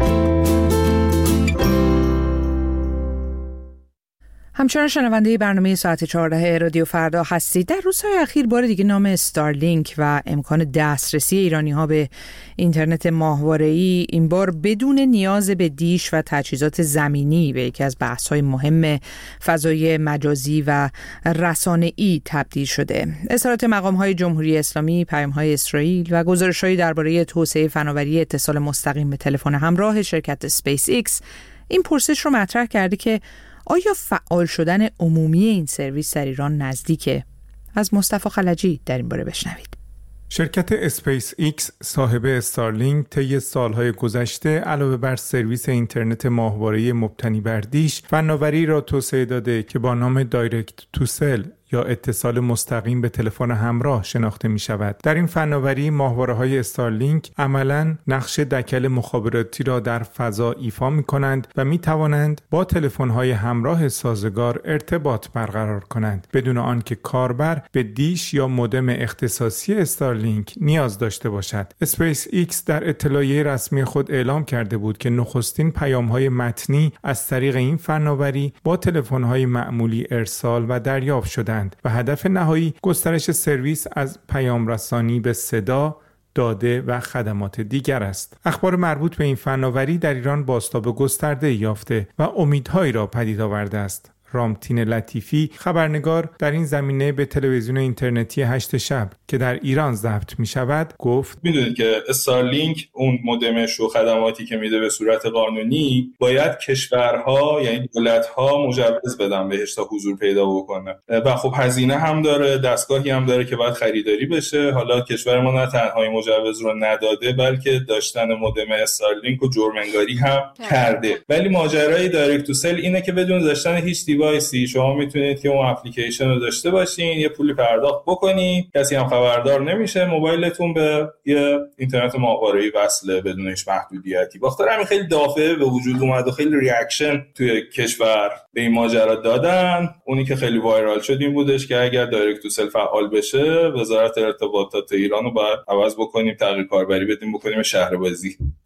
همچنان شنونده برنامه ساعت 14 رادیو فردا هستید. در روزهای اخیر بار دیگه نام استارلینک و امکان دسترسی ایرانی‌ها به اینترنت ماهواره‌ای، این بار بدون نیاز به دیش و تجهیزات زمینی، به یکی از بحث‌های مهم فضای مجازی و رسانه‌ای تبدیل شده. اظهارات مقام‌های جمهوری اسلامی، پیام‌های اسرائیل و گزارش‌هایی درباره توسعه فناوری اتصال مستقیم به تلفن همراه شرکت اسپیس ایکس این پرسش رو مطرح کرده که آیا فعال شدن عمومی این سرویس در ایران نزدیکه؟ از مصطفی خلجی در این باره بشنوید. شرکت اسپیس ایکس صاحب استارلینک طی سالهای گذشته علاوه بر سرویس اینترنت ماهواره‌ای مبتنی بر دیش، فناوری را توسعه داده که با نام دایرکت تو سل یا اتصال مستقیم به تلفن همراه شناخته می شود. در این فناوری ماهواره‌های استارلینک عملاً نقش دکل مخابراتی را در فضا ایفا می کنند و می توانند با تلفن‌های همراه سازگار ارتباط برقرار کنند بدون آنکه کاربر به دیش یا مودم اختصاصی استارلینک نیاز داشته باشد. اسپیس ایکس در اطلاعیه رسمی خود اعلام کرده بود که نخستین پیام‌های متنی از طریق این فناوری با تلفن‌های معمولی ارسال و دریافت شدند و هدف نهایی گسترش سرویس از پیام رسانی به صدا، داده و خدمات دیگر است. اخبار مربوط به این فناوری در ایران بازتاب گسترده یافته و امیدهایی را پدید آورده است. رامتین لطیفی، خبرنگار در این زمینه به تلویزیون اینترنتی 8 شب که در ایران ضبط می شود گفت: میدونید که استارلینک اون مودمش و خدماتی که میده به صورت قانونی باید کشورها یعنی دولت‌ها مجوز بدن بهش تا حضور پیدا بکنه و خب هزینه هم داره، دستگاهی هم داره که باید خریداری بشه. حالا کشور ما نه تنها این مجوز رو نداده بلکه داشتن مودم استارلینک و جرم انگاری هم کرده. ولی ماجرای دایرکت تو سل اینه که بدون داشتن هیچ دیوایسی شما میتونید که اون اپلیکیشن رو داشته باشین، یه پولی پرداخت بکنین، کسی هم خبردار نمیشه، موبایلتون به یه اینترنت ماهواره‌ای وصله بدون هیچ محدودیتی. بخاطر همین خیلی دافعه به وجود اومد و خیلی ریاکشن توی کشور به این ماجرا دادن. اونی که خیلی وایرال شد این بودش که اگر دایرکت تو سل فعال بشه وزارت ارتباطات ایران رو باید عوض بکنیم، تغییر کاربری بدیم، بکنیم شهربازی.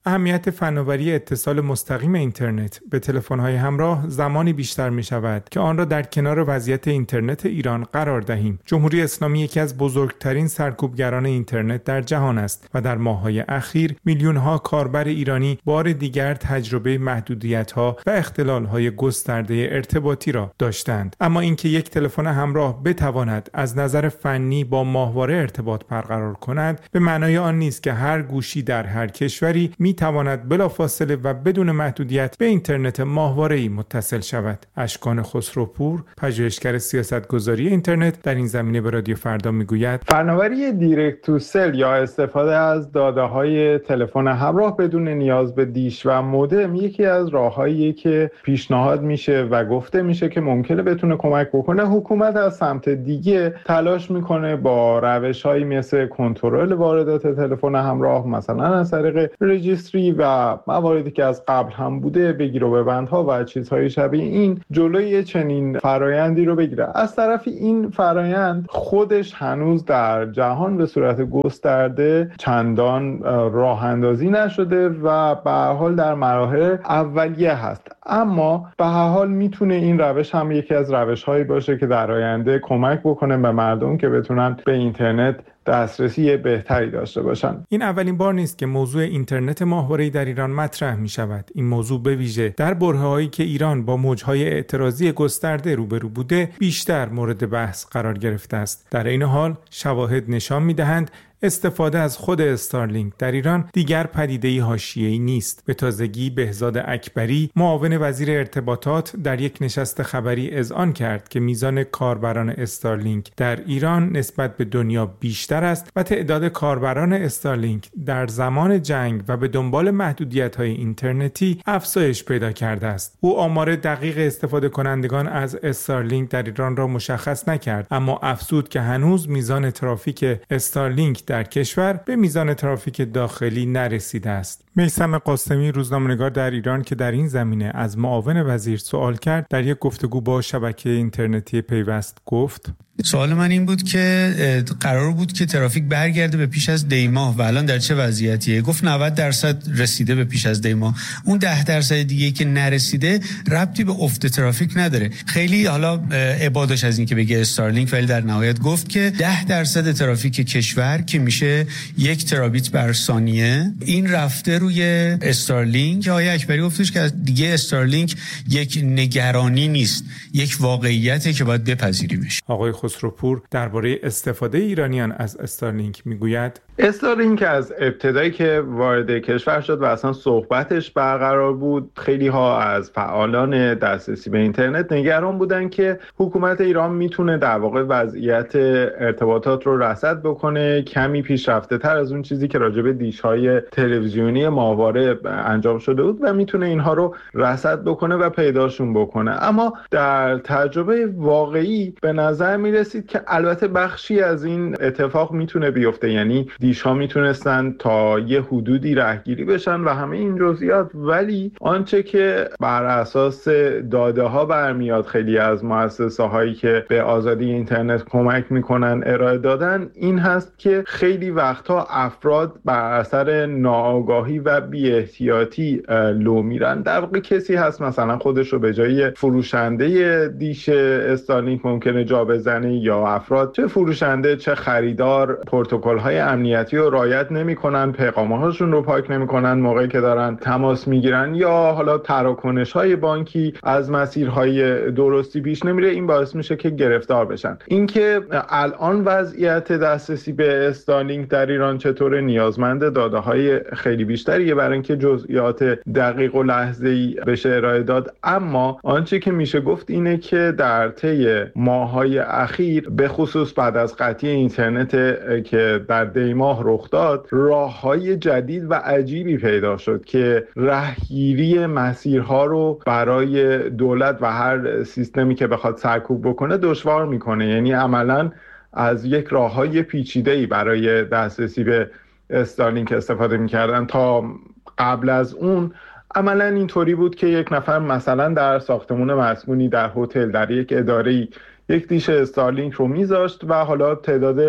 اهمیت فناوری اتصال مستقیم اینترنت به تلفن‌های همراه زمانی بیشتر می‌شود که آن را در کنار وضعیت اینترنت ایران قرار دهیم. جمهوری اسلامی یکی از بزرگترین سرکوبگران اینترنت در جهان است و در ماه‌های اخیر میلیون‌ها کاربر ایرانی بار دیگر تجربه محدودیت‌ها و اختلال‌های گسترده ارتباطی را داشتند. اما اینکه یک تلفن همراه بتواند از نظر فنی با ماهواره ارتباط برقرار کند به معنای آن نیست که هر گوشی در هر کشوری می‌تواند بلافاصله و بدون محدودیت به اینترنت ماهواره‌ای متصل شود. اشکان خسروپور، پژوهشگر سیاستگذاری اینترنت، در این زمینه به رادیو فردا میگوید فناوری دایرکت تو سل یا استفاده از داده‌های تلفن همراه بدون نیاز به دیش و مودم یکی از راه‌هاییه که پیشنهاد میشه و گفته میشه که ممکنه بتونه کمک بکنه. حکومت از سمت دیگه تلاش میکنه با روش‌هایی مثل کنترل واردات تلفن همراه، مثلا از طریق رجیستری و مواردی که از قبل هم بوده، بگیر و ببندها و چیزهای شبیه این، جلوی چنین فرایندی رو بگیره. از طرفی این فرایند خودش هنوز در جهان به صورت گسترده چندان راه اندازی نشده و به هر حال در مراحل اولیه هست، اما به هر حال میتونه این روش هم یکی از روش‌هایی باشه که در آینده کمک بکنه به مردم که بتونن به اینترنت دسترسی بهتری داشته باشن. این اولین بار نیست که موضوع اینترنت ماهواره‌ای در ایران مطرح می شود. این موضوع به ویژه در برهه‌هایی که ایران با موج‌های اعتراضی گسترده روبرو بوده بیشتر مورد بحث قرار گرفته است. در این حال شواهد نشان می‌دهند استفاده از خود استارلینک در ایران دیگر پدیده‌ای حاشیه‌ای نیست. به تازگی بهزاد اکبری، معاون وزیر ارتباطات، در یک نشست خبری اذعان کرد که میزان کاربران استارلینک در ایران نسبت به دنیا بیشتر است و تعداد کاربران استارلینک در زمان جنگ و به دنبال محدودیت‌های اینترنتی افزایش پیدا کرده است. او آمار دقیق استفاده کنندگان از استارلینک در ایران را مشخص نکرد، اما افزود که هنوز میزان ترافیک استارلینک در کشور به میزان ترافیک داخلی نرسیده است. میثم قاسمی، روزنامه‌نگار در ایران، که در این زمینه از معاون وزیر سوال کرد، در یک گفتگو با شبکه اینترنتی پیوست گفت: سوال من این بود که قرار بود که ترافیک برگرده به پیش از دیماه و الان در چه وضعیتیه؟ گفت 90% رسیده به پیش از دیماه. اون 10% دیگه که نرسیده ربطی به افت ترافیک نداره. خیلی حالا عبادش از این که بگه استارلینک، ولی در نهایت گفت که 10% ترافیک کشور که میشه 1 ترابیت بر ثانیه این رفته روی استارلینک. آقای اکبری گفتش که دیگه استارلینک یک نگرانی نیست، یک واقعیته که باید بپذیریمش. آقای خسروپور درباره استفاده ایرانیان از استارلینک میگوید: استارلینک از ابتدایی که وارد کشور شد و اصلا صحبتش برقرار بود، خیلی ها از فعالان دسترسی به اینترنت نگران بودن که حکومت ایران میتونه در واقع وضعیت ارتباطات رو رصد بکنه کمی پیشرفته تر از اون چیزی که راجع به دیش‌های تلویزیونی ماهواره انجام شده بود و میتونه اینها رو رصد بکنه و پیداشون بکنه. اما در تجربه واقعی به نظر میرسید که البته بخشی از این اتفاق میتونه بیفته، یعنی دیش‌ها میتونستن تا یه حدودی رهگیری بشن و همه این جزئیات، ولی آنچه که بر اساس داده ها برمیاد خیلی از مؤسسه هایی که به آزادی اینترنت کمک میکنن ارائه دادن این هست که خیلی وقتها افراد بر اثر ناآگاهی و بی احتیاطی لو میرن. در واقع کسی هست مثلا خودش رو به جای فروشنده دیش استارلینک ممکنه جا بزنه، یا افراد چه فروشنده چه خریدار پروتکل های امنیتی رو رعایت نمیکنن، پیغامه هاشون رو پاک نمیکنن موقعی که دارن تماس میگیرن، یا حالا تراکنش های بانکی از مسیرهای درستی پیش نمیره. این باعث میشه که گرفتار بشن. اینکه الان وضعیت دسترسی به استارلینک در ایران چطوره نیازمند داده های خیلی بیشتریه برای اینکه جزئیات دقیق و لحظه‌ای بشه ارائه داد، اما آنچه که میشه گفت اینه که در طی ماه‌های اخیر به خصوص بعد از قطعی اینترنت که در دیماه رخ داد، راه‌های جدید و عجیبی پیدا شد که رهگیری مسیرها رو برای دولت و هر سیستمی که بخواد سرکوب بکنه دشوار میکنه. یعنی عملاً از یک راه‌های پیچیده‌ای برای دسترسی به استارلینک استفاده می‌کردن. تا قبل از اون عملاً اینطوری بود که یک نفر مثلا در ساختمان مسکونی، در هتل، در یک اداره‌ای یک دیش استارلینک رو میذاشت و حالا تعداد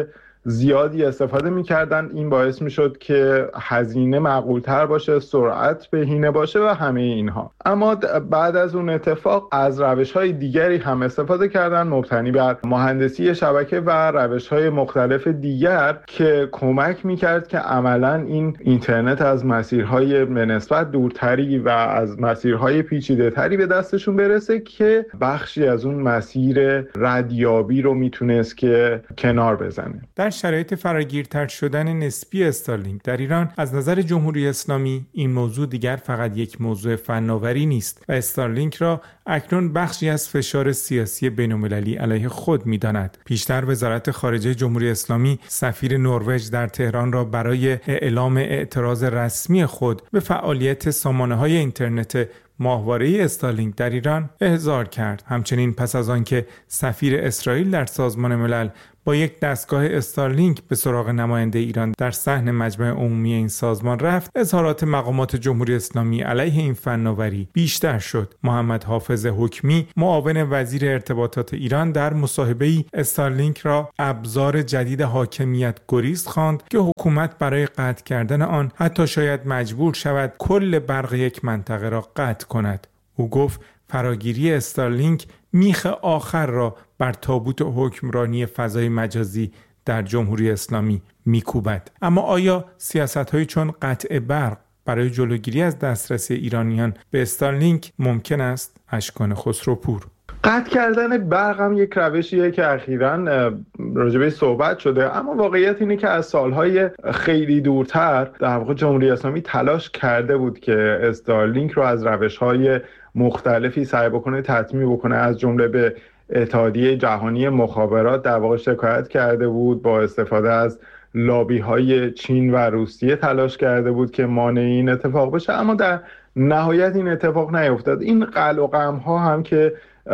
زیادی استفاده میکردن. این باعث میشد که هزینه معقولتر باشه، سرعت بهینه باشه و همه اینها. اما بعد از اون اتفاق از روش‌های دیگری هم استفاده کردن مبتنی بر مهندسی شبکه و روش‌های مختلف دیگر که کمک میکرد که عملاً این اینترنت از مسیرهای به نسبت دورتری و از مسیرهای پیچیده‌تری به دستشون برسه که بخشی از اون مسیر ردیابی رو میتونست که کنار بزنه. در شرایط فراگیرتر شدن نسبی استارلینک در ایران از نظر جمهوری اسلامی این موضوع دیگر فقط یک موضوع فناوری نیست و استارلینک را اکنون بخشی از فشار سیاسی بین‌المللی علیه خود می‌داند. پیشتر وزارت خارجه جمهوری اسلامی سفیر نروژ در تهران را برای اعلام اعتراض رسمی خود به فعالیت سامانه‌های اینترنت ماهواره استارلینک در ایران احضار کرد. همچنین پس از آنکه سفیر اسرائیل در سازمان ملل با یک دستگاه استارلینک به سراغ نماینده ایران در صحن مجمع عمومی این سازمان رفت، اظهارات مقامات جمهوری اسلامی علیه این فناوری بیشتر شد. محمد حافظ حکمی، معاون وزیر ارتباطات ایران، در مصاحبه‌ای استارلینک را ابزار جدید حاکمیت گریز خواند که حکومت برای قطع کردن آن حتی شاید مجبور شود کل برق یک منطقه را قطع کند. او گفت فراگیری استارلینک میخ آخر را بر تابوت حکمرانی فضای مجازی در جمهوری اسلامی میکوبد. اما آیا سیاست‌هایی چون قطع برق برای جلوگیری از دسترسی ایرانیان به استارلینک ممکن است؟ اشکان خسروپور. قطع کردن برق هم یک روشیه که اخیراً راجبه صحبت شده، اما واقعیت اینه که از سالهای خیلی دورتر در واقع جمهوری اسلامی تلاش کرده بود که استارلینک رو از روش‌های مختلفی سعی بکنه تطمیع بکنه. از جمله به اتحادیه جهانی مخابرات در واقع شکایت کرده بود، با استفاده از لابی‌های چین و روسیه تلاش کرده بود که مانع این اتفاق بشه، اما در نهایت این اتفاق نیفتاد. این قلع و قم‌ها هم که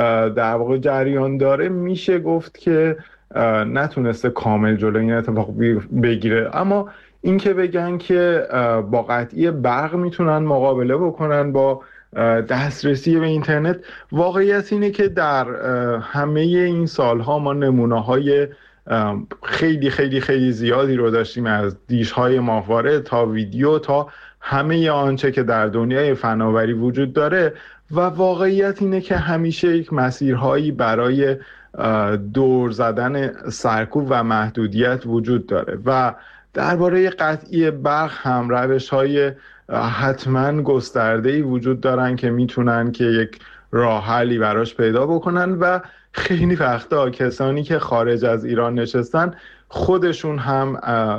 در واقع جریان داره میشه گفت که نتونسته کامل جلوی این اتفاق بگیره، اما این که بگن که با قطعی برق میتونن مقابله بکنن با دسترسی به اینترنت، واقعیت اینه که در همه این سالها ما نمونه‌های خیلی خیلی خیلی زیادی رو داشتیم، از دیش‌های ماهواره تا ویدیو تا همه آنچه که در دنیای فناوری وجود داره، و واقعیت اینه که همیشه یک مسیرهایی برای دور زدن سرکوب و محدودیت وجود داره و درباره قطعی برق هم روش‌های حتما گسترده‌ای وجود دارن که میتونن که یک راه حلی براش پیدا بکنن و خیلی وقتا کسانی که خارج از ایران نشستن خودشون هم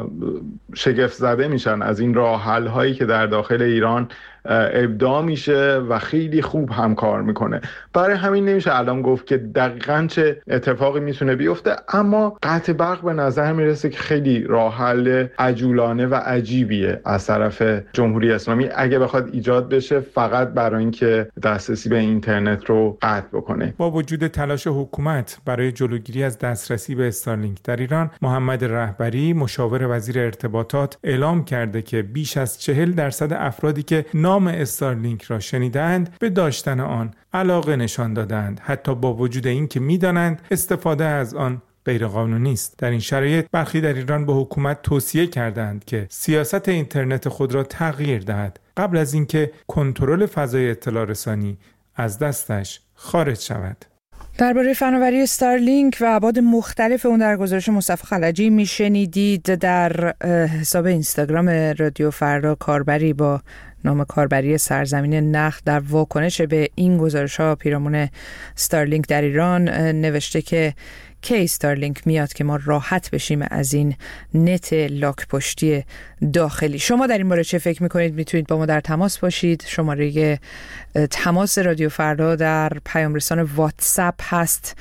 شگفت زده میشن از این راه حل هایی که در داخل ایران ابداع میشه و خیلی خوب هم کار میکنه. برای همین نمیشه الان گفت که دقیقاً چه اتفاقی میتونه بیفته، اما قطع برق به نظر میرسه که خیلی راه حل عجولانه و عجیبیه از طرف جمهوری اسلامی اگه بخواد ایجاد بشه فقط برای اینکه دسترسی به اینترنت رو قطع بکنه. با وجود تلاش حکومت برای جلوگیری از دسترسی به استارلینک در ایران، محمد رهبری، مشاور وزیر ارتباطات، اعلام کرده که بیش از 40% افرادی که نام استارلینک را شنیدند به داشتن آن علاقه نشان دادند، حتی با وجود این که می‌دانند استفاده از آن غیرقانونی است. در این شرایط برخی در ایران به حکومت توصیه کردند که سیاست اینترنت خود را تغییر دهد قبل از اینکه کنترل فضای اطلاع رسانی از دستش خارج شود. درباره فناوری استارلینک و ابعاد مختلف اون در گزارش مصطفی خلجی میشنیدید. در حساب اینستاگرام رادیو فردا کاربری با نام کاربری سرزمین نخل در واکنش به این گزارش‌ها پیرامون استارلینک در ایران نوشته که کی استارلینک میاد که ما راحت بشیم از این نت لاک پشتی داخلی. شما در این باره چه فکر میکنید؟ میتونید با ما در تماس باشید. شماره تماس رادیو فردا در پیام رسان واتساپ هست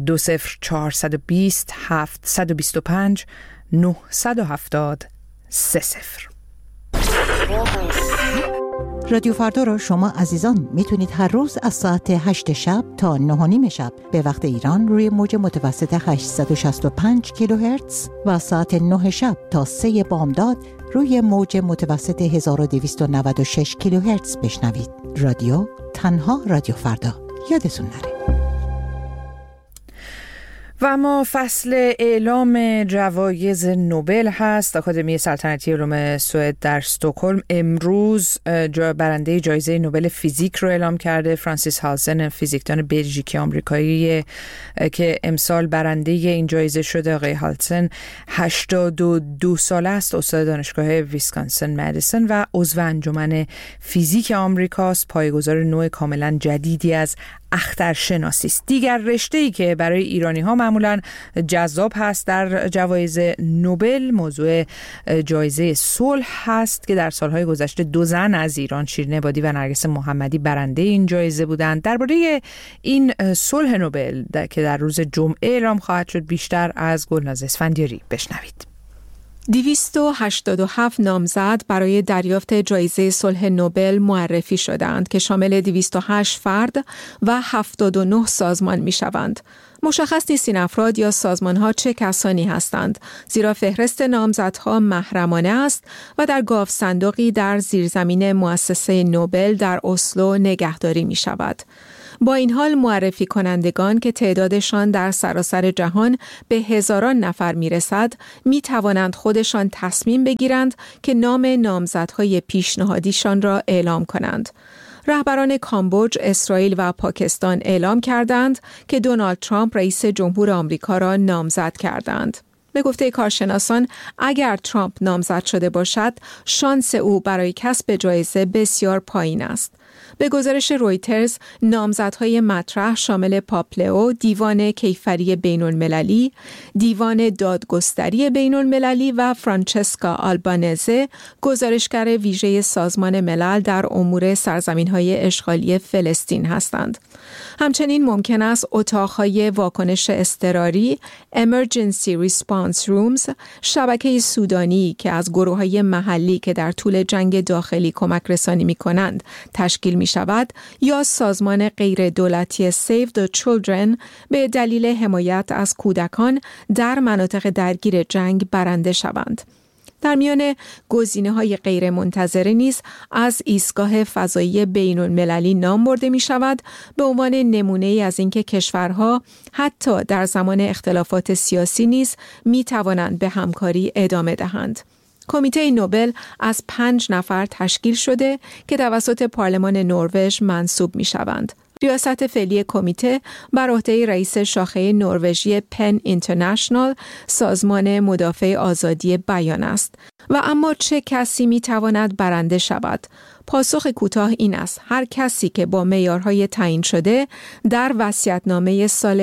20420 725 970 30. رادیو فردا را شما عزیزان میتونید هر روز از ساعت 8 شب تا 9:30 شب به وقت ایران روی موج متوسط 865 کیلوهرتز و ساعت 9 شب تا 3 بامداد روی موج متوسط 1296 کیلوهرتز بشنوید. رادیو تنها رادیو فردا. یادتون نره. و اما فصل اعلام جوایز نوبل هست. آکادمی سلطنتی علوم سوئد در استکهلم امروز برنده جایزه نوبل فیزیک رو اعلام کرده. فرانسیس هالزن، فیزیکدان بلژیکی آمریکایی که امسال برنده این جایزه شده. آقای هالزن 82 ساله است، استاد دانشگاه ویسکانسن مدیسن و عضو انجمن فیزیک آمریکاست. پایه‌گذار نوع کاملا جدیدی از اخترشناسی است. دیگر رشته‌ای که برای ایرانی‌ها معمولاً جذاب هست در جوایز نوبل موضوع جایزه صلح هست که در سالهای گذشته 2 زن از ایران، شیرین عبادی و نرگس محمدی، برنده این جایزه بودند. درباره این صلح نوبل که در روز جمعه اعلام خواهد شد بیشتر از گلناز اسفندیاری بشنوید. 287 نامزد برای دریافت جایزه صلح نوبل معرفی شدند که شامل 208 فرد و 79 سازمان می شوند. مشخص نیست این افراد یا سازمانها چه کسانی هستند، زیرا فهرست نامزدها محرمانه است و در گاو صندوقی در زیرزمین مؤسسه نوبل در اسلو نگهداری می شود. با این حال معرفی کنندگان که تعدادشان در سراسر جهان به هزاران نفر می رسد می توانند خودشان تصمیم بگیرند که نام نامزدهای پیشنهادیشان را اعلام کنند. رهبران کامبوج، اسرائیل و پاکستان اعلام کردند که دونالد ترامپ رئیس جمهور آمریکا را نامزد کردند. به گفته کارشناسان اگر ترامپ نامزد شده باشد، شانس او برای کسب جایزه بسیار پایین است. به گزارش رویترز، نامزدهای مطرح شامل پاپلئو، دیوان کیفری بین المللی، دیوان دادگستری بین المللی و فرانچسکا آلبانزه، گزارشگر ویژه سازمان ملل در امور سرزمین‌های اشغالی فلسطین هستند. همچنین ممکن است اتاقهای واکنش اضطراری، Emergency Response Rooms، شبکه سودانی که از گروه‌های محلی که در طول جنگ داخلی کمک رسانی می‌کنند تشکیل می‌شود، یا سازمان غیر دولتی Save the Children به دلیل حمایت از کودکان در مناطق درگیر جنگ برنده شوند. در میان گزینه‌های غیر منتظره نیز از ایستگاه فضایی بین المللی نام برده می شود به عنوان نمونه‌ای از اینکه کشورها حتی در زمان اختلافات سیاسی نیز می توانند به همکاری ادامه دهند. کمیته نوبل از 5 نفر تشکیل شده که توسط پارلمان نروژ منصوب می شوند. ریاست فعلی کمیته بر عهده رئیس شاخه نروژی پن اینترنشنال، سازمان مدافع آزادی بیان است. و اما چه کسی می تواند برنده شود؟ پاسخ کوتاه این است: هر کسی که با معیارهای تعیین شده در وصیت‌نامه سال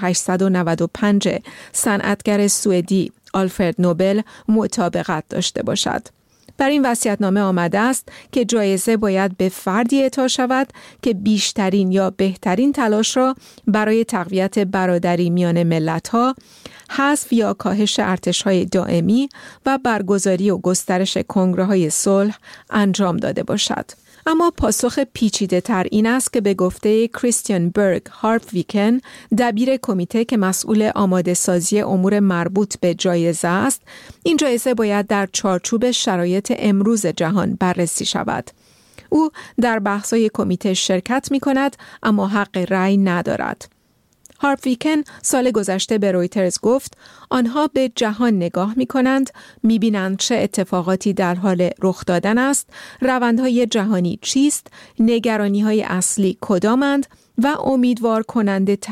1895 صنعتگر سوئدی آلفرد نوبل مطابقت داشته باشد. بر این وصیت‌نامه آمده است که جایزه باید به فردی اعطا شود که بیشترین یا بهترین تلاش را برای تقویت برادری میان ملت‌ها، حذف یا کاهش ارتش‌های دائمی و برگزاری و گسترش کنگره‌های صلح انجام داده باشد. اما پاسخ پیچیده تر این است که به گفته کریستیان برگ هارپویکن، دبیر کمیته که مسئول آماده سازی امور مربوط به جایزه است، این جایزه باید در چارچوب شرایط امروز جهان بررسی شود. او در بحث‌های کمیته شرکت می‌کند اما حق رأی ندارد. هارپویکن سال گذشته به رویترز گفت آنها به جهان نگاه می کنند، می بینند چه اتفاقاتی در حال رخ دادن است، روندهای جهانی چیست، نگرانی های اصلی کدامند و امیدوار کننده